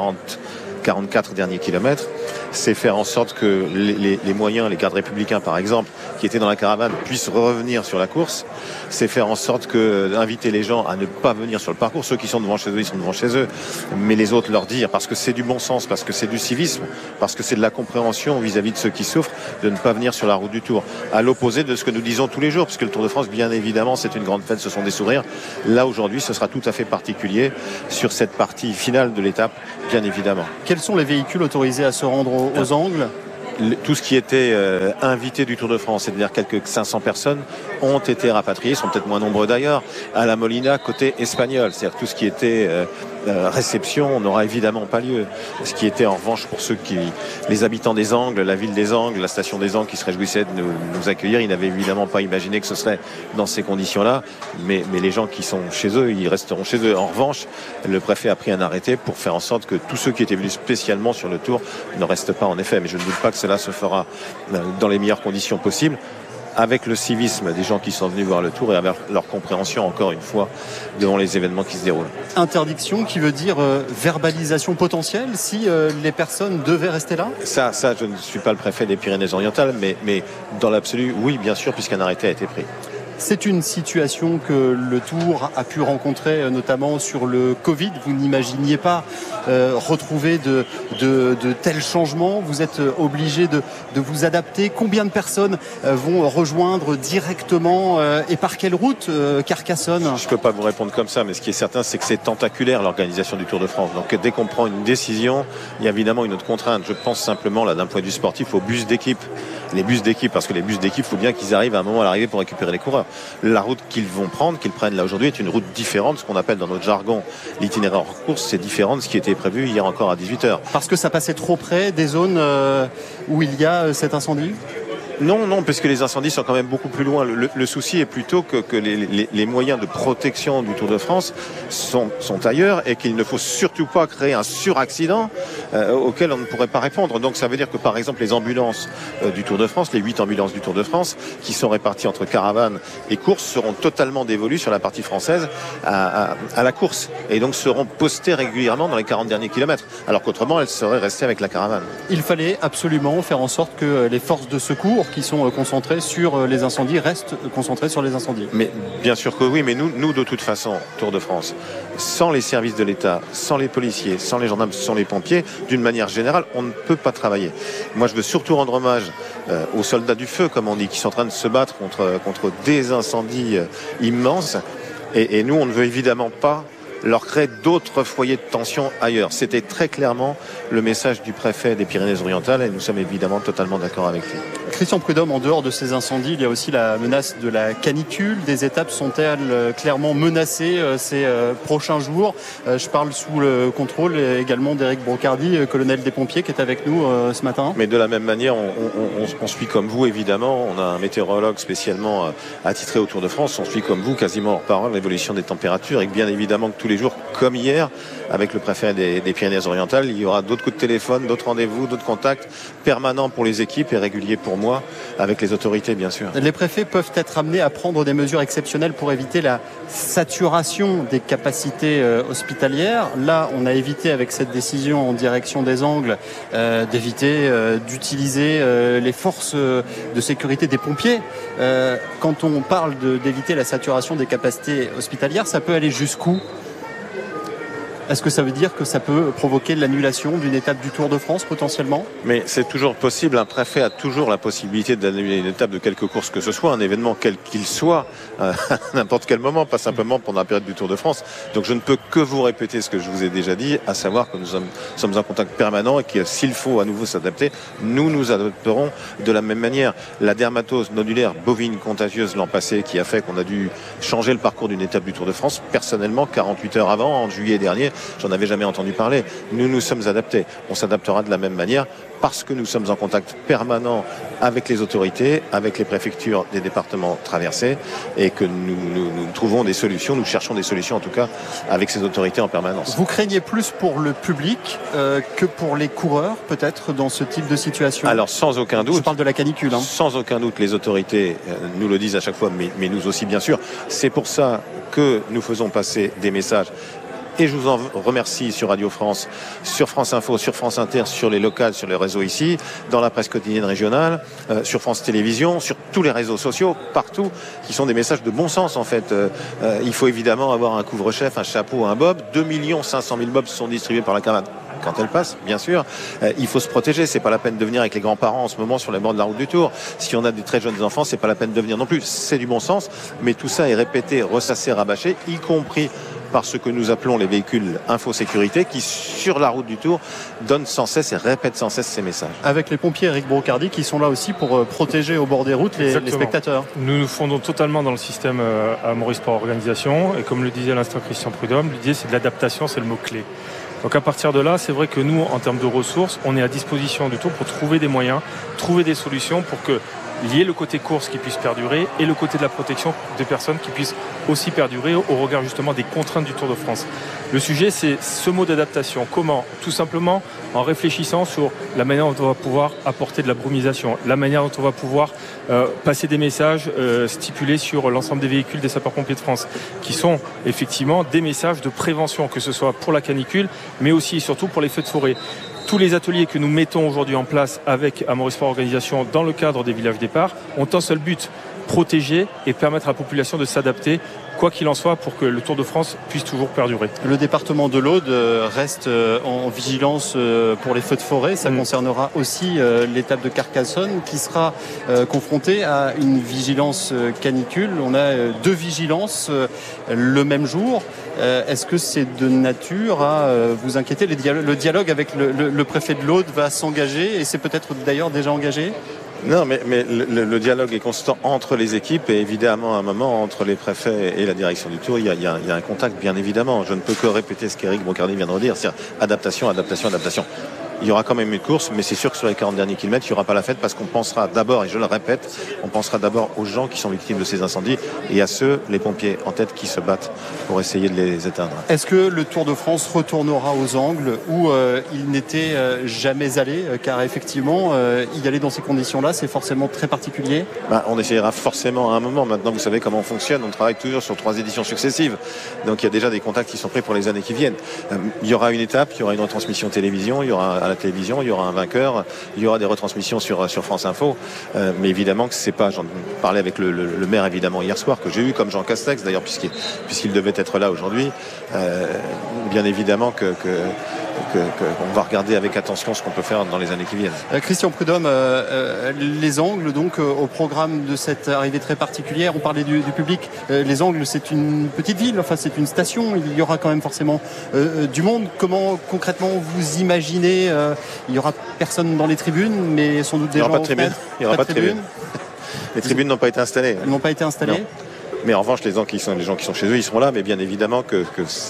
Speaker 7: 44 derniers kilomètres, c'est faire en sorte que les moyens, les gardes républicains par exemple, qui étaient dans la caravane, puissent revenir sur la course. C'est faire en sorte d'inviter les gens à ne pas venir sur le parcours. Ceux qui sont devant chez eux, ils sont devant chez eux. Mais les autres leur dire, parce que c'est du bon sens, parce que c'est du civisme, parce que c'est de la compréhension vis-à-vis de ceux qui souffrent, de ne pas venir sur la route du Tour. À l'opposé de ce que nous disons tous les jours, puisque le Tour de France, bien évidemment, c'est une grande fête, ce sont des sourires. Là, aujourd'hui, ce sera tout à fait particulier sur cette partie finale de l'étape, bien évidemment.
Speaker 20: Quels sont les véhicules autorisés à se rendre aux angles ?
Speaker 7: Tout ce qui était invité du Tour de France, c'est-à-dire quelques 500 personnes, ont été rapatriés, sont peut-être moins nombreux d'ailleurs, à la Molina côté espagnol. C'est-à-dire tout ce qui était réception n'aura évidemment pas lieu. Ce qui était en revanche pour les habitants des Angles, la ville des Angles, la station des Angles qui se réjouissaient de nous accueillir, ils n'avaient évidemment pas imaginé que ce serait dans ces conditions-là. Mais les gens qui sont chez eux, ils resteront chez eux. En revanche, le préfet a pris un arrêté pour faire en sorte que tous ceux qui étaient venus spécialement sur le Tour ne restent pas en effet. Mais je ne doute pas que cela se fera dans les meilleures conditions possibles, avec le civisme des gens qui sont venus voir le Tour et avec leur compréhension, encore une fois, devant les événements qui se déroulent.
Speaker 20: Interdiction qui veut dire verbalisation potentielle si les personnes devaient rester là ?
Speaker 7: Ça, je ne suis pas le préfet des Pyrénées-Orientales, mais dans l'absolu, oui, bien sûr, puisqu'un arrêté a été pris.
Speaker 20: C'est une situation que le Tour a pu rencontrer, notamment sur le Covid. Vous n'imaginiez pas retrouver de tels changements. Vous êtes obligé de vous adapter. Combien de personnes vont rejoindre directement et par quelle route Carcassonne ?
Speaker 7: Je ne peux pas vous répondre comme ça, mais ce qui est certain, c'est que c'est tentaculaire l'organisation du Tour de France. Donc dès qu'on prend une décision, il y a évidemment une autre contrainte. Je pense simplement, là, d'un point de vue sportif, aux bus d'équipe. Les bus d'équipe, parce que les bus d'équipe, il faut bien qu'ils arrivent à un moment à l'arrivée pour récupérer les coureurs. La route qu'ils vont prendre, qu'ils prennent là aujourd'hui, est une route différente. Ce qu'on appelle dans notre jargon l'itinéraire hors course, c'est différent de ce qui était prévu hier encore à 18h.
Speaker 20: Parce que ça passait trop près des zones où il y a cet incendie ?
Speaker 7: Non, parce que les incendies sont quand même beaucoup plus loin. Le souci est plutôt que les moyens de protection du Tour de France sont ailleurs et qu'il ne faut surtout pas créer un suraccident auquel on ne pourrait pas répondre. Donc ça veut dire que par exemple les ambulances du Tour de France, les 8 ambulances du Tour de France, qui sont réparties entre caravanes et courses, seront totalement dévolues sur la partie française à la course et donc seront postées régulièrement dans les 40 derniers kilomètres, alors qu'autrement elles seraient restées avec la caravane.
Speaker 20: Il fallait absolument faire en sorte que les forces de secours qui sont concentrés sur les incendies restent concentrés sur les incendies.
Speaker 7: Mais bien sûr que oui, mais nous de toute façon, Tour de France, sans les services de l'État, sans les policiers, sans les gendarmes, sans les pompiers, d'une manière générale, on ne peut pas travailler. Moi, je veux surtout rendre hommage aux soldats du feu, comme on dit, qui sont en train de se battre contre des incendies immenses. Et nous, on ne veut évidemment pas leur créer d'autres foyers de tension ailleurs. C'était très clairement le message du préfet des Pyrénées-Orientales et nous sommes évidemment totalement d'accord avec lui.
Speaker 20: Christian Prudhomme, en dehors de ces incendies, il y a aussi la menace de la canicule. Des étapes sont-elles clairement menacées ces prochains jours ? Je parle sous le contrôle également d'Éric Brocardi, colonel des pompiers, qui est avec nous ce matin.
Speaker 7: Mais de la même manière, on suit comme vous, évidemment. On a un météorologue spécialement attitré au Tour de France. On suit comme vous, quasiment hors parole, l'évolution des températures. Et bien évidemment que tous les jours, comme hier, avec le préfet des Pyrénées-Orientales, il y aura d'autres coups de téléphone, d'autres rendez-vous, d'autres contacts permanents pour les équipes et réguliers pour moi, avec les autorités, bien sûr.
Speaker 20: Les préfets peuvent être amenés à prendre des mesures exceptionnelles pour éviter la saturation des capacités hospitalières. Là, on a évité avec cette décision en direction des Angles d'éviter d'utiliser les forces de sécurité des pompiers. Quand on parle d'éviter la saturation des capacités hospitalières, ça peut aller jusqu'où ? Est-ce que ça veut dire que ça peut provoquer l'annulation d'une étape du Tour de France potentiellement ?
Speaker 7: Mais c'est toujours possible. Un préfet a toujours la possibilité d'annuler une étape de quelque course que ce soit, un événement quel qu'il soit, à n'importe quel moment, pas simplement pendant la période du Tour de France. Donc je ne peux que vous répéter ce que je vous ai déjà dit, à savoir que nous sommes en contact permanent et que s'il faut à nouveau s'adapter, nous nous adapterons de la même manière. La dermatose nodulaire bovine contagieuse l'an passé qui a fait qu'on a dû changer le parcours d'une étape du Tour de France, personnellement, 48 heures avant, en juillet dernier, j'en avais jamais entendu parler. Nous nous sommes adaptés. On s'adaptera de la même manière parce que nous sommes en contact permanent avec les autorités, avec les préfectures des départements traversés et que nous trouvons des solutions, nous cherchons des solutions en tout cas avec ces autorités en permanence.
Speaker 20: Vous craignez plus pour le public que pour les coureurs peut-être dans ce type de situation?
Speaker 7: Alors sans aucun doute.
Speaker 20: Je parle de la canicule.
Speaker 7: Sans aucun doute, les autorités nous le disent à chaque fois, mais nous aussi bien sûr. C'est pour ça que nous faisons passer des messages. Et je vous en remercie sur Radio France, sur France Info, sur France Inter, sur les locales, sur les réseaux ici, dans la presse quotidienne régionale, sur France Télévisions, sur tous les réseaux sociaux, partout, qui sont des messages de bon sens en fait. Il faut évidemment avoir un couvre-chef, un chapeau, un bob. 2 500 000 bobs sont distribués par la caravane. Quand elle passe, bien sûr, il faut se protéger. C'est pas la peine de venir avec les grands-parents en ce moment sur les bords de la route du Tour. Si on a des très jeunes enfants, c'est pas la peine de venir non plus. C'est du bon sens, mais tout ça est répété, ressassé, rabâché, y compris par ce que nous appelons les véhicules infosécurité qui, sur la route du Tour, donnent sans cesse et répètent sans cesse ces messages.
Speaker 20: Avec les pompiers Eric Brocardi qui sont là aussi pour protéger au bord des routes les spectateurs.
Speaker 1: Nous nous fondons totalement dans le système à Maurice Sport Organisation et comme le disait à l'instant Christian Prudhomme, l'idée c'est de l'adaptation, c'est le mot-clé. Donc à partir de là, c'est vrai que nous, en termes de ressources, on est à disposition du Tour pour trouver des moyens, trouver des solutions pour que lier le côté course qui puisse perdurer et le côté de la protection des personnes qui puissent aussi perdurer au regard justement des contraintes du Tour de France. Le sujet, c'est ce mot d'adaptation. Comment? Tout simplement en réfléchissant sur la manière dont on va pouvoir apporter de la brumisation, la manière dont on va pouvoir passer des messages stipulés sur l'ensemble des véhicules des sapeurs-pompiers de France, qui sont effectivement des messages de prévention, que ce soit pour la canicule, mais aussi et surtout pour les feux de forêt. Tous les ateliers que nous mettons aujourd'hui en place avec Maurice Sport Organisation dans le cadre des villages départ ont un seul but, protéger et permettre à la population de s'adapter, quoi qu'il en soit, pour que le Tour de France puisse toujours perdurer.
Speaker 20: Le département de l'Aude reste en vigilance pour les feux de forêt. Ça concernera aussi l'étape de Carcassonne qui sera confrontée à une vigilance canicule. On a 2 vigilances le même jour. Est-ce que c'est de nature à vous inquiéter? Le dialogue avec le préfet de l'Aude va s'engager et c'est peut-être d'ailleurs déjà engagé?
Speaker 7: Non, mais le dialogue est constant entre les équipes et évidemment à un moment entre les préfets et la direction du Tour, il y a un contact bien évidemment. Je ne peux que répéter ce qu'Éric Brocardi vient de redire, c'est adaptation, adaptation, adaptation. Il y aura quand même une course, mais c'est sûr que sur les 40 derniers kilomètres, il n'y aura pas la fête parce qu'on pensera d'abord, et je le répète, on pensera d'abord aux gens qui sont victimes de ces incendies et à ceux, les pompiers en tête, qui se battent pour essayer de les éteindre.
Speaker 20: Est-ce que le Tour de France retournera aux angles où il n'était jamais allé? Car effectivement, y aller dans ces conditions-là, c'est forcément très particulier.
Speaker 7: On essayera forcément à un moment. Maintenant, vous savez comment on fonctionne. On travaille toujours sur 3 éditions successives. Donc il y a déjà des contacts qui sont pris pour les années qui viennent. Il y aura une étape, il y aura une retransmission télévision, il y aura à la télévision, il y aura un vainqueur, il y aura des retransmissions sur France Info, mais évidemment que c'est pas, j'en parlais avec le maire évidemment hier soir, que j'ai eu comme Jean Castex d'ailleurs puisqu'il devait être là aujourd'hui, bien évidemment qu'on va regarder avec attention ce qu'on peut faire dans les années qui viennent.
Speaker 20: Christian Prudhomme, les Angles donc au programme de cette arrivée très particulière, on parlait du public, les Angles c'est une petite ville, enfin c'est une station, il y aura quand même forcément du monde. Comment concrètement vous imaginez, il y aura personne dans les tribunes, mais sans doute des gens.
Speaker 7: Il n'y aura pas de tribunes. Les tribunes n'ont pas été installées.
Speaker 20: Elles n'ont pas été installées. Non.
Speaker 7: Mais en revanche, les gens qui sont chez eux, ils seront là, mais bien évidemment que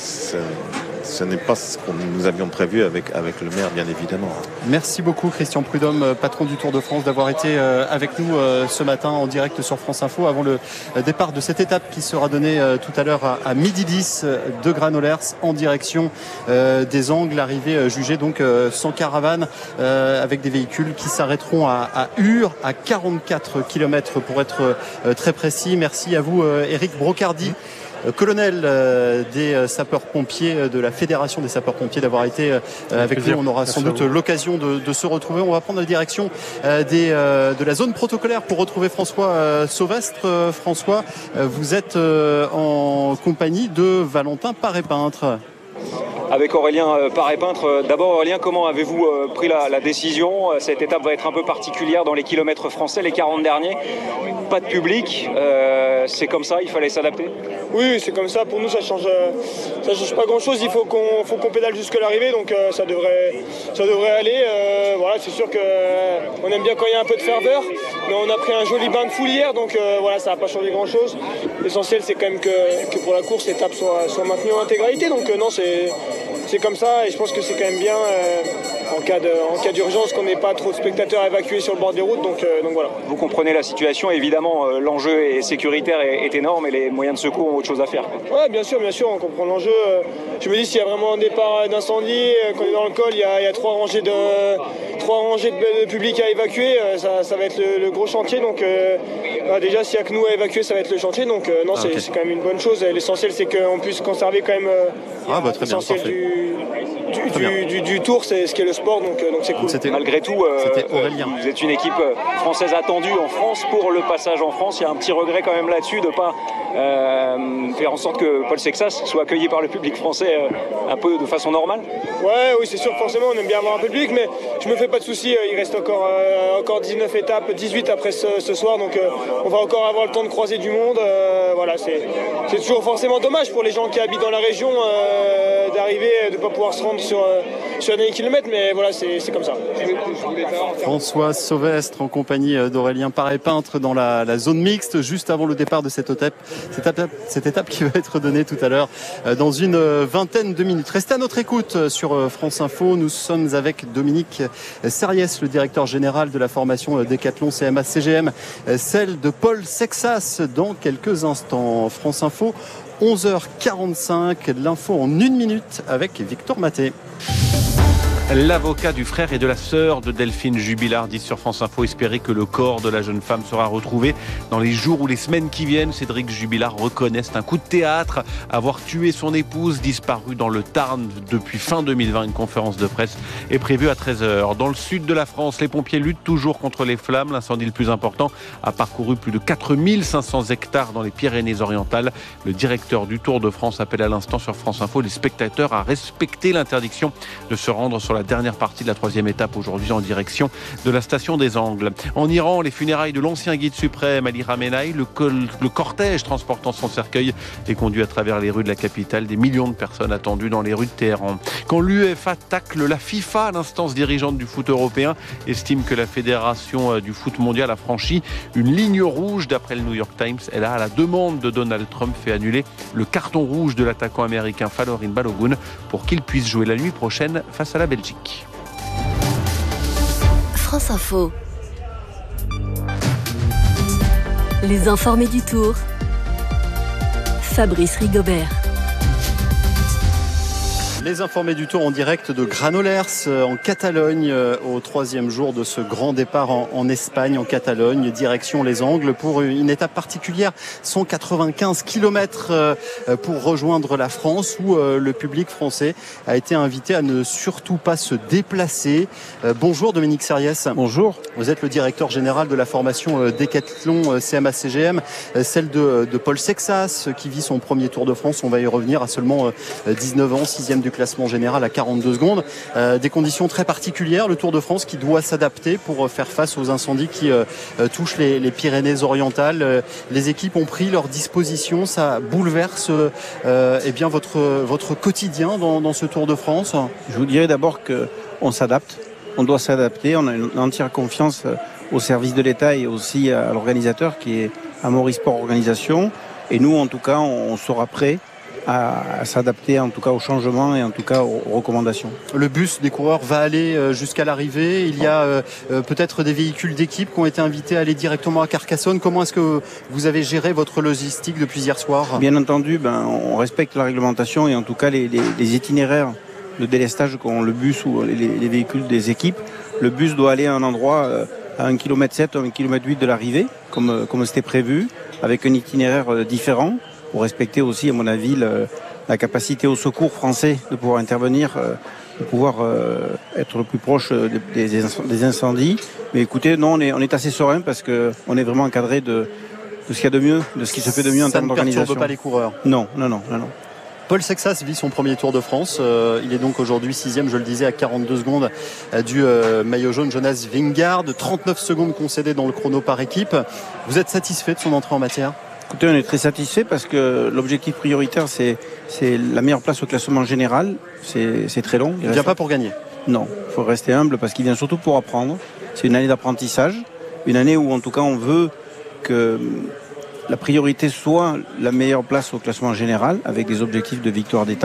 Speaker 7: ce n'est pas ce que nous avions prévu avec le maire, bien évidemment.
Speaker 20: Merci beaucoup Christian Prudhomme, patron du Tour de France, d'avoir été avec nous ce matin en direct sur France Info avant le départ de cette étape qui sera donnée tout à l'heure à midi 10 de Granollers en direction des Angles, arrivée jugée donc sans caravane avec des véhicules qui s'arrêteront à Ur, à 44 km pour être très précis. Merci à vous Éric Brocardi, colonel des sapeurs-pompiers de la Fédération des sapeurs-pompiers, d'avoir été avec nous. On aura sans doute l'occasion de se retrouver. On va prendre la direction de la zone protocolaire pour retrouver François Sauvestre. François, vous êtes en compagnie de Valentin Paré-Peintre.
Speaker 21: Avec Aurélien Paré-Peintre. D'abord Aurélien, comment avez-vous pris la décision? Cette étape va être un peu particulière dans les kilomètres français, les 40 derniers. Pas de public, c'est comme ça, il fallait s'adapter?
Speaker 8: Oui, c'est comme ça. Pour nous, ça change pas grand-chose. Il faut qu'on pédale jusqu'à l'arrivée, donc ça devrait aller. Voilà, c'est sûr qu'on aime bien quand il y a un peu de ferveur, mais on a pris un joli bain de foule hier, donc voilà, ça n'a pas changé grand-chose. L'essentiel, c'est quand même que pour la course, l'étape soit maintenue en intégralité. Donc non, c'est c'est comme ça et je pense que c'est quand même bien en cas d'urgence qu'on n'ait pas trop de spectateurs évacués sur le bord des routes. Donc voilà.
Speaker 21: Vous comprenez la situation, évidemment, l'enjeu sécuritaire est énorme et les moyens de secours ont autre chose à faire.
Speaker 8: Oui, bien sûr, on comprend l'enjeu. Je me dis, s'il y a vraiment un départ d'incendie, qu'on est dans le col, il y a 3 rangées de public à évacuer, ça va être le gros chantier. Donc déjà, s'il n'y a que nous à évacuer, ça va être le chantier. Donc c'est quand même une bonne chose. L'essentiel, c'est qu'on puisse conserver quand même l'essentiel du tour, c'est ce qui est le sport, donc c'est cool.
Speaker 21: Malgré tout, vous êtes une équipe française attendue en France pour le passage en France. Il y a un petit regret quand même là-dessus de ne pas faire en sorte que Paul Sexas soit accueilli par le public français un peu de façon normale.
Speaker 8: Oui, c'est sûr, forcément, on aime bien avoir un public, mais je me fais pas de soucis. Il reste encore 19 étapes, 18 après ce soir, donc on va encore avoir le temps de croiser du monde. Voilà, c'est toujours forcément dommage pour les gens qui habitent dans la région d'arriver, de ne pas pouvoir se rendre sur un dernier kilomètre, mais voilà, c'est comme ça.
Speaker 20: François Sauvestre en compagnie d'Aurélien Paré-Peintre dans la zone mixte, juste avant le départ de cette étape qui va être donnée tout à l'heure dans une vingtaine de minutes. Restez à notre écoute sur France Info. Nous sommes avec Dominique Sariès, le directeur général de la formation Décathlon CMA CGM, celle de Paul Sexas dans quelques instants. France Info, 11h45, l'info en 1 minute avec Victor Maté.
Speaker 26: L'avocat du frère et de la sœur de Delphine Jubilard dit sur France Info espérer que le corps de la jeune femme sera retrouvé dans les jours ou les semaines qui viennent. Cédric Jubilard reconnaît un coup de théâtre, avoir tué son épouse disparue dans le Tarn depuis fin 2020. Une conférence de presse est prévue à 13h. Dans le sud de la France, les pompiers luttent toujours contre les flammes. L'incendie le plus important a parcouru plus de 4500 hectares dans les Pyrénées-Orientales. Le directeur du Tour de France appelle à l'instant sur France Info les spectateurs à respecter l'interdiction de se rendre sur la dernière partie de la 3e étape aujourd'hui en direction de la station des Angles. En Iran, les funérailles de l'ancien guide suprême Ali Khamenei, le cortège transportant son cercueil est conduit à travers les rues de la capitale. Des millions de personnes attendues dans les rues de Téhéran. Quand l'UEFA tacle la FIFA, l'instance dirigeante du foot européen estime que la fédération du foot mondial a franchi une ligne rouge. D'après le New York Times, elle a, à la demande de Donald Trump, fait annuler le carton rouge de l'attaquant américain Falorin Balogun pour qu'il puisse jouer la nuit prochaine face à la Belgique.
Speaker 19: France Info. Les informés du Tour. Fabrice Rigobert.
Speaker 20: Les informés du Tour en direct de Granollers en Catalogne au 3e jour de ce grand départ en Espagne, en Catalogne, direction les Angles pour une étape particulière, 195 km pour rejoindre la France où le public français a été invité à ne surtout pas se déplacer. Bonjour Dominique Sariès.
Speaker 9: Bonjour.
Speaker 20: Vous êtes le directeur général de la formation Décathlon CMA CGM, celle de Paul Sexas qui vit son premier Tour de France. On va y revenir, à seulement 19 ans, 6e du classement général à 42 secondes. Des conditions très particulières, le Tour de France qui doit s'adapter pour faire face aux incendies qui touchent les Pyrénées-Orientales. Les équipes ont pris leur disposition, ça bouleverse bien votre quotidien dans ce Tour de France.
Speaker 9: Je vous dirais d'abord qu'on s'adapte, on doit s'adapter, on a une entière confiance au service de l'État et aussi à l'organisateur qui est Amaury Sport Organisation. Et nous, en tout cas, on sera prêts à s'adapter en tout cas aux changements et en tout cas aux recommandations.
Speaker 20: Le bus des coureurs va aller jusqu'à l'arrivée. Il y a peut-être des véhicules d'équipe qui ont été invités à aller directement à Carcassonne. Comment est-ce que vous avez géré votre logistique depuis hier soir ?
Speaker 9: Bien entendu, on respecte la réglementation et en tout cas les itinéraires de délestage qu'ont le bus ou les véhicules des équipes. Le bus doit aller à un endroit à 1,7 km ou 1,8 km de l'arrivée, comme c'était prévu, avec un itinéraire différent, pour respecter aussi, à mon avis, la capacité au secours français de pouvoir intervenir, de pouvoir être le plus proche des incendies. Mais écoutez, non, on est assez serein parce qu'on est vraiment encadré de ce qu'il y a de mieux, de ce qui se fait de mieux en termes d'organisation.
Speaker 20: Ça ne perturbe pas les coureurs ?
Speaker 9: Non.
Speaker 20: Paul Sexas vit son premier Tour de France. Il est donc aujourd'hui 6e, je le disais, à 42 secondes du maillot jaune Jonas Vingegaard. 39 secondes concédées dans le chrono par équipe. Vous êtes satisfait de son entrée en matière ?
Speaker 9: Écoutez, on est très satisfait parce que l'objectif prioritaire, c'est la meilleure place au classement général. C'est très long.
Speaker 20: Il ne vient pas pour gagner ?
Speaker 9: Non, il faut rester humble parce qu'il vient surtout pour apprendre. C'est une année d'apprentissage, une année où en tout cas on veut que la priorité soit la meilleure place au classement général avec des objectifs de victoire d'étape.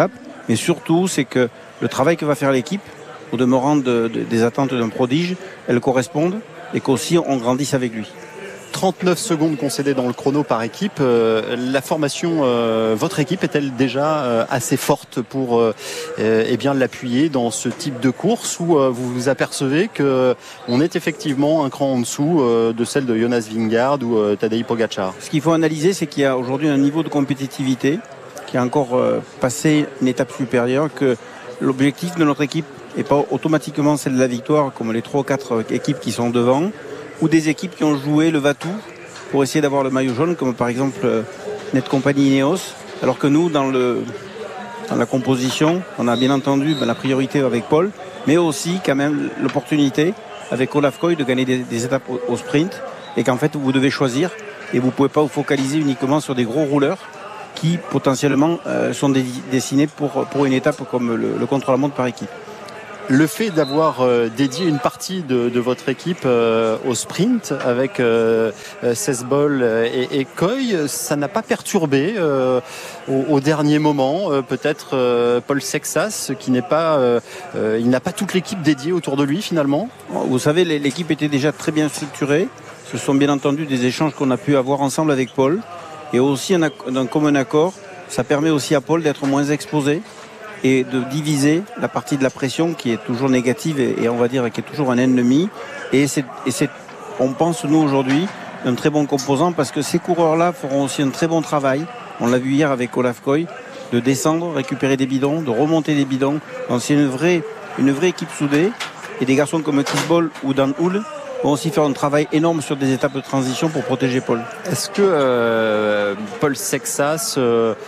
Speaker 9: Mais surtout, c'est que le travail que va faire l'équipe, au demeurant des attentes d'un prodige, elles correspondent et qu'aussi on grandisse avec lui.
Speaker 20: 39 secondes concédées dans le chrono par équipe. La formation, votre équipe est-elle déjà assez forte pour bien l'appuyer dans ce type de course où vous vous apercevez qu'on est effectivement un cran en dessous de celle de Jonas Vingegaard ou Tadej Pogačar?
Speaker 9: Ce qu'il faut analyser, c'est qu'il y a aujourd'hui un niveau de compétitivité qui a encore passé une étape supérieure, que l'objectif de notre équipe n'est pas automatiquement celle de la victoire comme les 3 ou 4 équipes qui sont devant, ou des équipes qui ont joué le va-tout pour essayer d'avoir le maillot jaune, comme par exemple Netcompany Ineos, alors que nous, dans la composition, on a bien entendu la priorité avec Paul, mais aussi quand même l'opportunité avec Olaf Koy de gagner des étapes au sprint, et qu'en fait vous devez choisir, et vous ne pouvez pas vous focaliser uniquement sur des gros rouleurs qui potentiellement sont dessinés pour une étape comme le contre-la-montre par équipe.
Speaker 20: Le fait d'avoir dédié une partie de votre équipe au sprint avec Sesbol et Koy, ça n'a pas perturbé au dernier moment peut-être Paul Sexas, qui n'est pas, il n'a pas toute l'équipe dédiée autour de lui finalement?
Speaker 9: Vous savez, l'équipe était déjà très bien structurée. Ce sont bien entendu des échanges qu'on a pu avoir ensemble avec Paul, et aussi d'un commun accord. Ça permet aussi à Paul d'être moins exposé et de diviser la partie de la pression qui est toujours négative et on va dire qui est toujours un ennemi. Et on pense, nous, aujourd'hui, un très bon composant, parce que ces coureurs-là feront aussi un très bon travail. On l'a vu hier avec Olaf Koy, de descendre, récupérer des bidons, de remonter des bidons. Donc c'est une vraie équipe soudée. Et des garçons comme Kisbol ou Dan Hull vont aussi faire un travail énorme sur des étapes de transition pour protéger Paul.
Speaker 20: Est-ce que Paul Sexas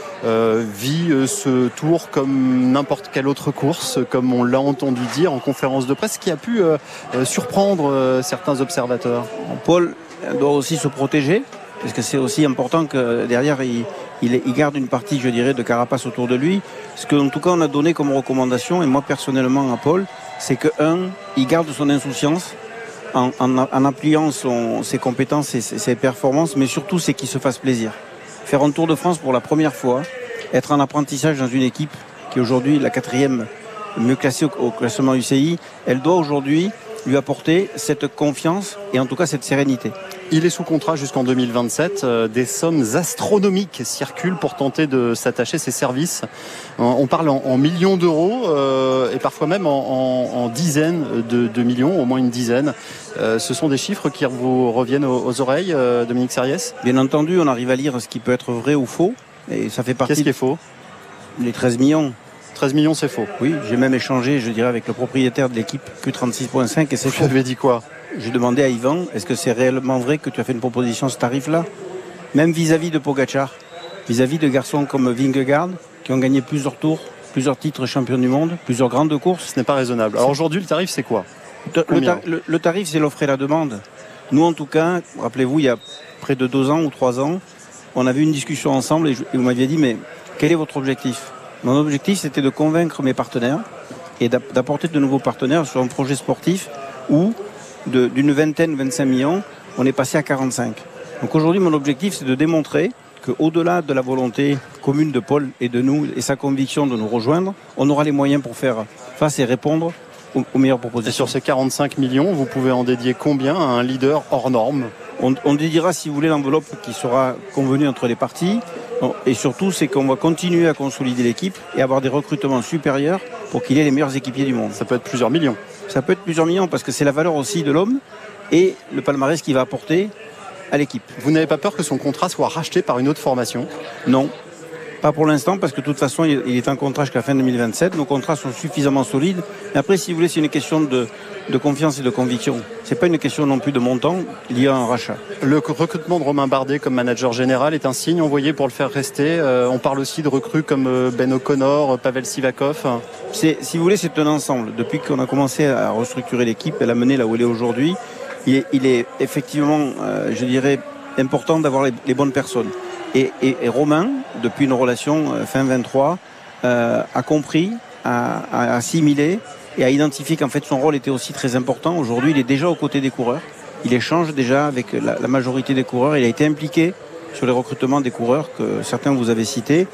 Speaker 20: vit ce tour comme n'importe quelle autre course, comme on l'a entendu dire en conférence de presse, qui a pu surprendre certains observateurs?
Speaker 9: Paul doit aussi se protéger, parce que c'est aussi important que derrière il garde une partie, je dirais, de carapace autour de lui. Ce qu'en tout cas on a donné comme recommandation, et moi personnellement à Paul, c'est que il garde son insouciance en appuyant ses compétences et ses performances, mais surtout c'est qu'il se fasse plaisir. Faire un Tour de France pour la première fois, être en apprentissage dans une équipe qui est aujourd'hui la 4e mieux classée au classement UCI, elle doit aujourd'hui lui apporter cette confiance et en tout cas cette sérénité.
Speaker 20: Il est sous contrat jusqu'en 2027. Des sommes astronomiques circulent pour tenter de s'attacher ses services. On parle en millions d'euros et parfois même en dizaines de millions, au moins une dizaine. Ce sont des chiffres qui vous reviennent aux oreilles, Dominique Serriès?
Speaker 9: Bien entendu, on arrive à lire ce qui peut être vrai ou faux. Et ça fait partie.
Speaker 20: Qu'est-ce qui est faux?
Speaker 9: Les 13 millions.
Speaker 20: 13 millions, c'est faux.
Speaker 9: Oui, j'ai même échangé, je dirais, avec le propriétaire de l'équipe Q36.5 et c'est faux.
Speaker 20: Vous avez dit quoi?
Speaker 9: J'ai demandé à Yvan, est-ce que c'est réellement vrai que tu as fait une proposition à ce tarif-là? Même vis-à-vis de Pogačar, vis-à-vis de garçons comme Vingegaard, qui ont gagné plusieurs tours, plusieurs titres champions du monde, plusieurs grandes courses.
Speaker 20: Ce n'est pas raisonnable. Alors aujourd'hui, le tarif, c'est quoi?
Speaker 9: Le tarif, c'est l'offre et la demande. Nous, en tout cas, rappelez-vous, il y a près de 2 ans ou 3 ans, on avait une discussion ensemble et vous m'aviez dit, mais quel est votre objectif? Mon objectif, c'était de convaincre mes partenaires et d'apporter de nouveaux partenaires sur un projet sportif où, d'une vingtaine, 25 millions, on est passé à 45. Donc aujourd'hui, mon objectif, c'est de démontrer qu'au-delà de la volonté commune de Paul et de nous et sa conviction de nous rejoindre, on aura les moyens pour faire face et répondre aux meilleures propositions.
Speaker 20: Et sur ces 45 millions, vous pouvez en dédier combien à un leader hors norme?
Speaker 9: On dédiera, si vous voulez, l'enveloppe qui sera convenue entre les parties. Et surtout, c'est qu'on va continuer à consolider l'équipe et avoir des recrutements supérieurs pour qu'il ait les meilleurs équipiers du monde.
Speaker 20: Ça peut être plusieurs millions.
Speaker 9: Ça peut être plusieurs millions parce que c'est la valeur aussi de l'homme et le palmarès qu'il va apporter à l'équipe.
Speaker 20: Vous n'avez pas peur que son contrat soit racheté par une autre formation?
Speaker 9: Non. Pas pour l'instant, parce que de toute façon, il est en contrat jusqu'à fin 2027. Nos contrats sont suffisamment solides. Mais après, si vous voulez, c'est une question de confiance et de conviction. C'est pas une question non plus de montant lié à un rachat.
Speaker 20: Le recrutement de Romain Bardet comme manager général est un signe envoyé pour le faire rester. On parle aussi de recrues comme Ben O'Connor, Pavel Sivakov.
Speaker 9: Si vous voulez, c'est un ensemble. Depuis qu'on a commencé à restructurer l'équipe et la mener là où elle est aujourd'hui, il est effectivement, je dirais, important d'avoir les bonnes personnes. Et Romain, depuis une relation fin 23, a compris, a assimilé et a identifié qu'en fait son rôle était aussi très important. Aujourd'hui, il est déjà aux côtés des coureurs. Il échange déjà avec la majorité des coureurs. Il a été impliqué sur les recrutements des coureurs que certains vous avez cités.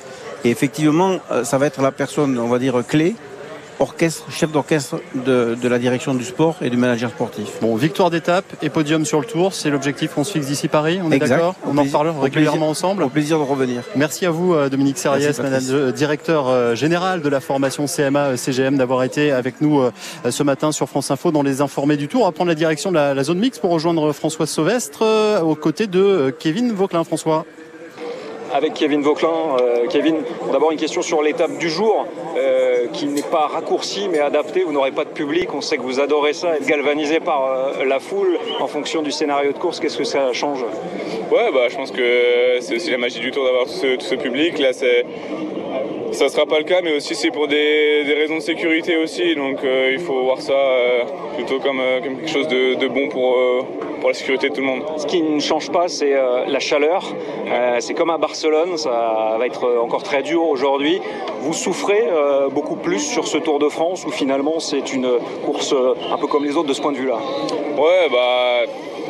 Speaker 9: Et effectivement, ça va être la personne, on va dire, clé, chef d'orchestre de la direction du sport et du manager sportif.
Speaker 20: Bon, victoire d'étape et podium sur le Tour, c'est l'objectif qu'on se fixe d'ici Paris, on est d'accord? On en reparle régulièrement ensemble.
Speaker 9: Au plaisir de revenir.
Speaker 20: Merci à vous Dominique Serriès, directeur général de la formation CMA-CGM, d'avoir été avec nous ce matin sur France Info dans les informés du Tour. On va prendre la direction de la zone mixte pour rejoindre François Sauvestre aux côtés de Kevin Vauquelin. François.
Speaker 21: Avec Kevin Vauquelin. Kevin, d'abord une question sur l'étape du jour, qui n'est pas raccourcie mais adaptée. Vous n'aurez pas de public, on sait que vous adorez ça, être galvanisé par la foule en fonction du scénario de course. Qu'est-ce que ça change?
Speaker 10: Ouais, je pense que c'est aussi la magie du Tour d'avoir tout ce public. Là, ça ne sera pas le cas, mais aussi c'est pour des raisons de sécurité aussi. Donc il faut voir ça plutôt comme quelque chose de bon pour la sécurité de tout le monde.
Speaker 21: Ce qui ne change pas, c'est la chaleur. C'est comme à Barcelone, ça va être encore très dur aujourd'hui. Vous souffrez beaucoup plus sur ce Tour de France, où finalement c'est une course un peu comme les autres de ce point de vue-là?
Speaker 10: Ouais,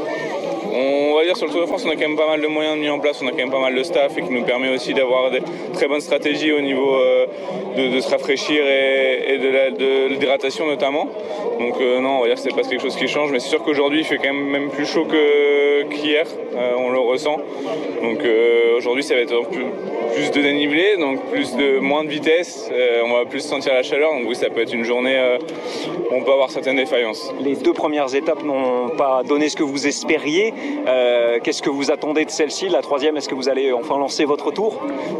Speaker 10: on va dire sur le Tour de France, on a quand même pas mal de moyens mis en place, on a quand même pas mal de staff et qui nous permet aussi d'avoir des très bonnes stratégies au niveau de se rafraîchir et de l'hydratation notamment. Donc non, on va dire que c'est pas quelque chose qui change, mais c'est sûr qu'aujourd'hui il fait quand même plus chaud qu'hier, on le ressent. Donc aujourd'hui ça va être plus de dénivelé, donc moins de vitesse, on va plus sentir la chaleur, donc oui ça peut être une journée où on peut avoir certaines défaillances.
Speaker 21: Les 2 premières étapes n'ont pas donné ce que vous espériez. Qu'est-ce que vous attendez de celle-ci? La 3e, est-ce que vous allez enfin lancer votre tour?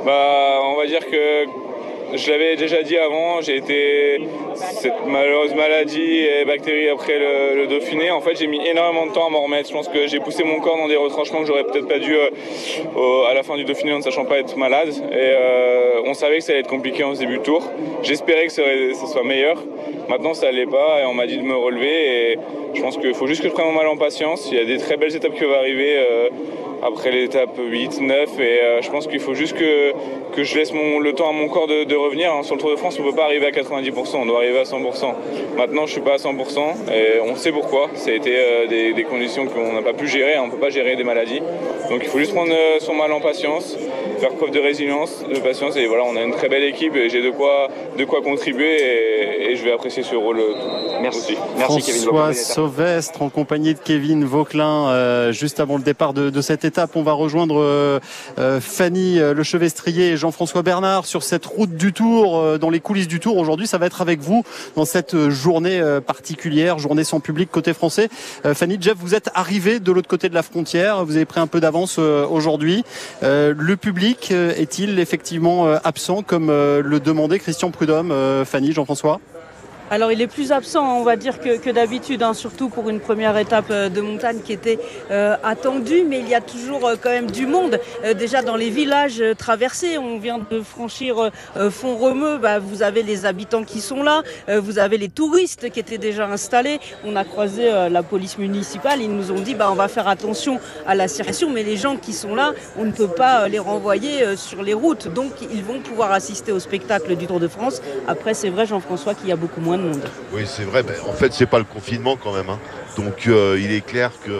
Speaker 10: On va dire que je l'avais déjà dit avant, j'ai été cette malheureuse maladie et bactérie après le Dauphiné. En fait, j'ai mis énormément de temps à m'en remettre. Je pense que j'ai poussé mon corps dans des retranchements que j'aurais peut-être pas dû à la fin du Dauphiné en ne sachant pas être malade. Et on savait que ça allait être compliqué en ce début de tour. J'espérais que ça soit meilleur. Maintenant, ça allait pas et on m'a dit de me relever. Et je pense qu'il faut juste que je prenne mon mal en patience. Il y a des très belles étapes qui vont arriver après l'étape 8, 9 et je pense qu'il faut juste que je laisse le temps à mon corps de revenir. Sur le Tour de France, on ne peut pas arriver à 90%, on doit arriver à 100%. Maintenant, je ne suis pas à 100% et on sait pourquoi. Ça a été des conditions qu'on n'a pas pu gérer, on ne peut pas gérer des maladies. Donc il faut juste prendre son mal en patience, faire preuve de résilience, de patience et voilà, on a une très belle équipe et j'ai de quoi contribuer et je vais apprécier ce rôle.
Speaker 21: Merci.
Speaker 20: François Sauvestre en compagnie de Kevin Vauquelin juste avant le départ de cette étape. On va rejoindre Fanny Lechevestrier et Jean-François Bernard sur cette route du Tour, dans les coulisses du Tour. Aujourd'hui, ça va être avec vous dans cette journée particulière, journée sans public côté français. Fanny, Jeff, vous êtes arrivé de l'autre côté de la frontière, vous avez pris un peu d'avance aujourd'hui. Le public est-il effectivement absent comme le demandait Christian Prudhomme? Fanny, Jean-François?
Speaker 11: Alors il est plus absent, on va dire, que d'habitude, surtout pour une première étape de montagne qui était attendue, mais il y a toujours quand même du monde. Déjà dans les villages traversés, on vient de franchir Font-Romeu, vous avez les habitants qui sont là, vous avez les touristes qui étaient déjà installés. On a croisé la police municipale, ils nous ont dit on va faire attention à la circulation, mais les gens qui sont là, on ne peut pas les renvoyer sur les routes, donc ils vont pouvoir assister au spectacle du Tour de France. Après c'est vrai, Jean-François, qu'il y a beaucoup moins de monde.
Speaker 12: Oui, c'est vrai. En fait, c'est pas le confinement quand même. Donc, il est clair que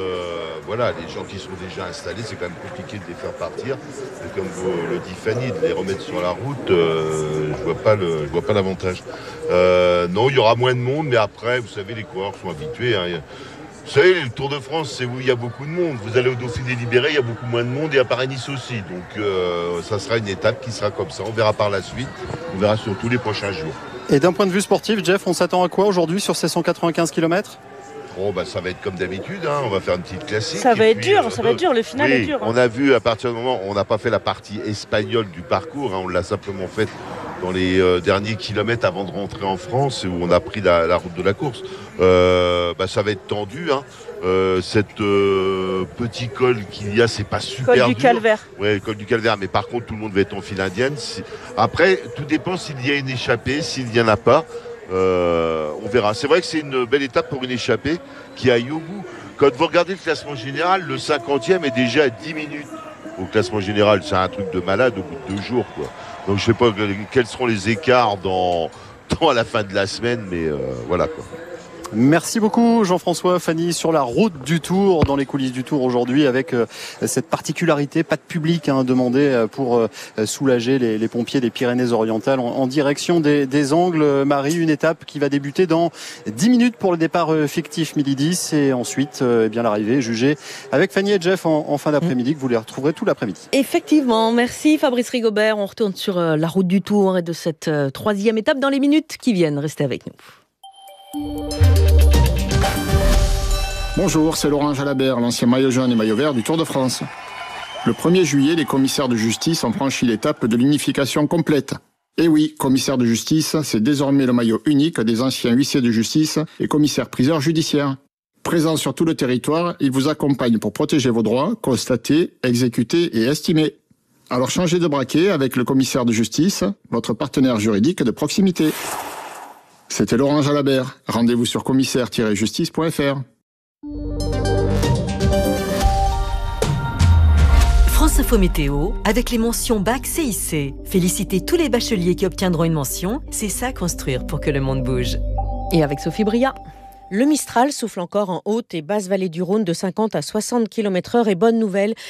Speaker 12: les gens qui sont déjà installés, c'est quand même compliqué de les faire partir. Et comme vous le dit Fanny, de les remettre sur la route, je vois pas l'avantage. Non, il y aura moins de monde, mais après, vous savez, les coureurs sont habitués. Vous savez, le Tour de France, c'est où il y a beaucoup de monde. Vous allez au Dauphiné libéré, il y a beaucoup moins de monde et à Paris-Nice aussi. Donc, ça sera une étape qui sera comme ça. On verra par la suite. On verra surtout les prochains jours.
Speaker 20: Et d'un point de vue sportif, Jeff, on s'attend à quoi aujourd'hui sur ces 195 km?
Speaker 12: Ça va être comme d'habitude, on va faire une petite classique.
Speaker 11: Ça va être dur, le final est dur.
Speaker 12: On a vu à partir du moment où on n'a pas fait la partie espagnole du parcours, on l'a simplement fait dans les derniers kilomètres avant de rentrer en France, où on a pris la route de la course. Ça va être tendu. Cette petit col qu'il y a, c'est pas super dur.
Speaker 11: Col du Calvaire.
Speaker 12: Ouais, le col du Calvaire, mais par contre tout le monde va être en file indienne. Après, tout dépend s'il y a une échappée, s'il n'y en a pas. On verra. C'est vrai que c'est une belle étape pour une échappée qui aille au bout. Quand vous regardez le classement général, le 50e est déjà à 10 minutes. Au classement général, c'est un truc de malade au bout de 2 jours, quoi. Donc je sais pas quels seront les écarts à la fin de la semaine, mais voilà, quoi.
Speaker 20: Merci beaucoup Jean-François. Fanny, sur la route du Tour, dans les coulisses du Tour aujourd'hui, avec cette particularité, pas de public demandé pour soulager les pompiers des Pyrénées-Orientales en direction des Angles. Marie, une étape qui va débuter dans 10 minutes pour le départ fictif midi 10 et ensuite l'arrivée jugée avec Fanny et Jeff en fin d'après-midi, que vous les retrouverez tout l'après-midi.
Speaker 4: Effectivement, merci Fabrice Rigobert. On retourne sur la route du Tour et de cette troisième étape dans les minutes qui viennent. Restez avec nous.
Speaker 22: Bonjour, c'est Laurent Jalabert, l'ancien maillot jaune et maillot vert du Tour de France. Le 1er juillet, les commissaires de justice ont franchi l'étape de l'unification complète. Et oui, commissaire de justice, c'est désormais le maillot unique des anciens huissiers de justice et commissaires-priseurs judiciaires. Présents sur tout le territoire, ils vous accompagnent pour protéger vos droits, constater, exécuter et estimer. Alors changez de braquet avec le commissaire de justice, votre partenaire juridique de proximité. C'était Laurent Jalabert. Rendez-vous sur commissaire-justice.fr.
Speaker 24: France Info Météo, avec les mentions Bac CIC. Félicitez tous les bacheliers qui obtiendront une mention. C'est ça construire pour que le monde bouge.
Speaker 4: Et avec Sophie Bria.
Speaker 25: Le Mistral souffle encore en haute et basse vallée du Rhône de 50 à 60 km/h et bonne nouvelle,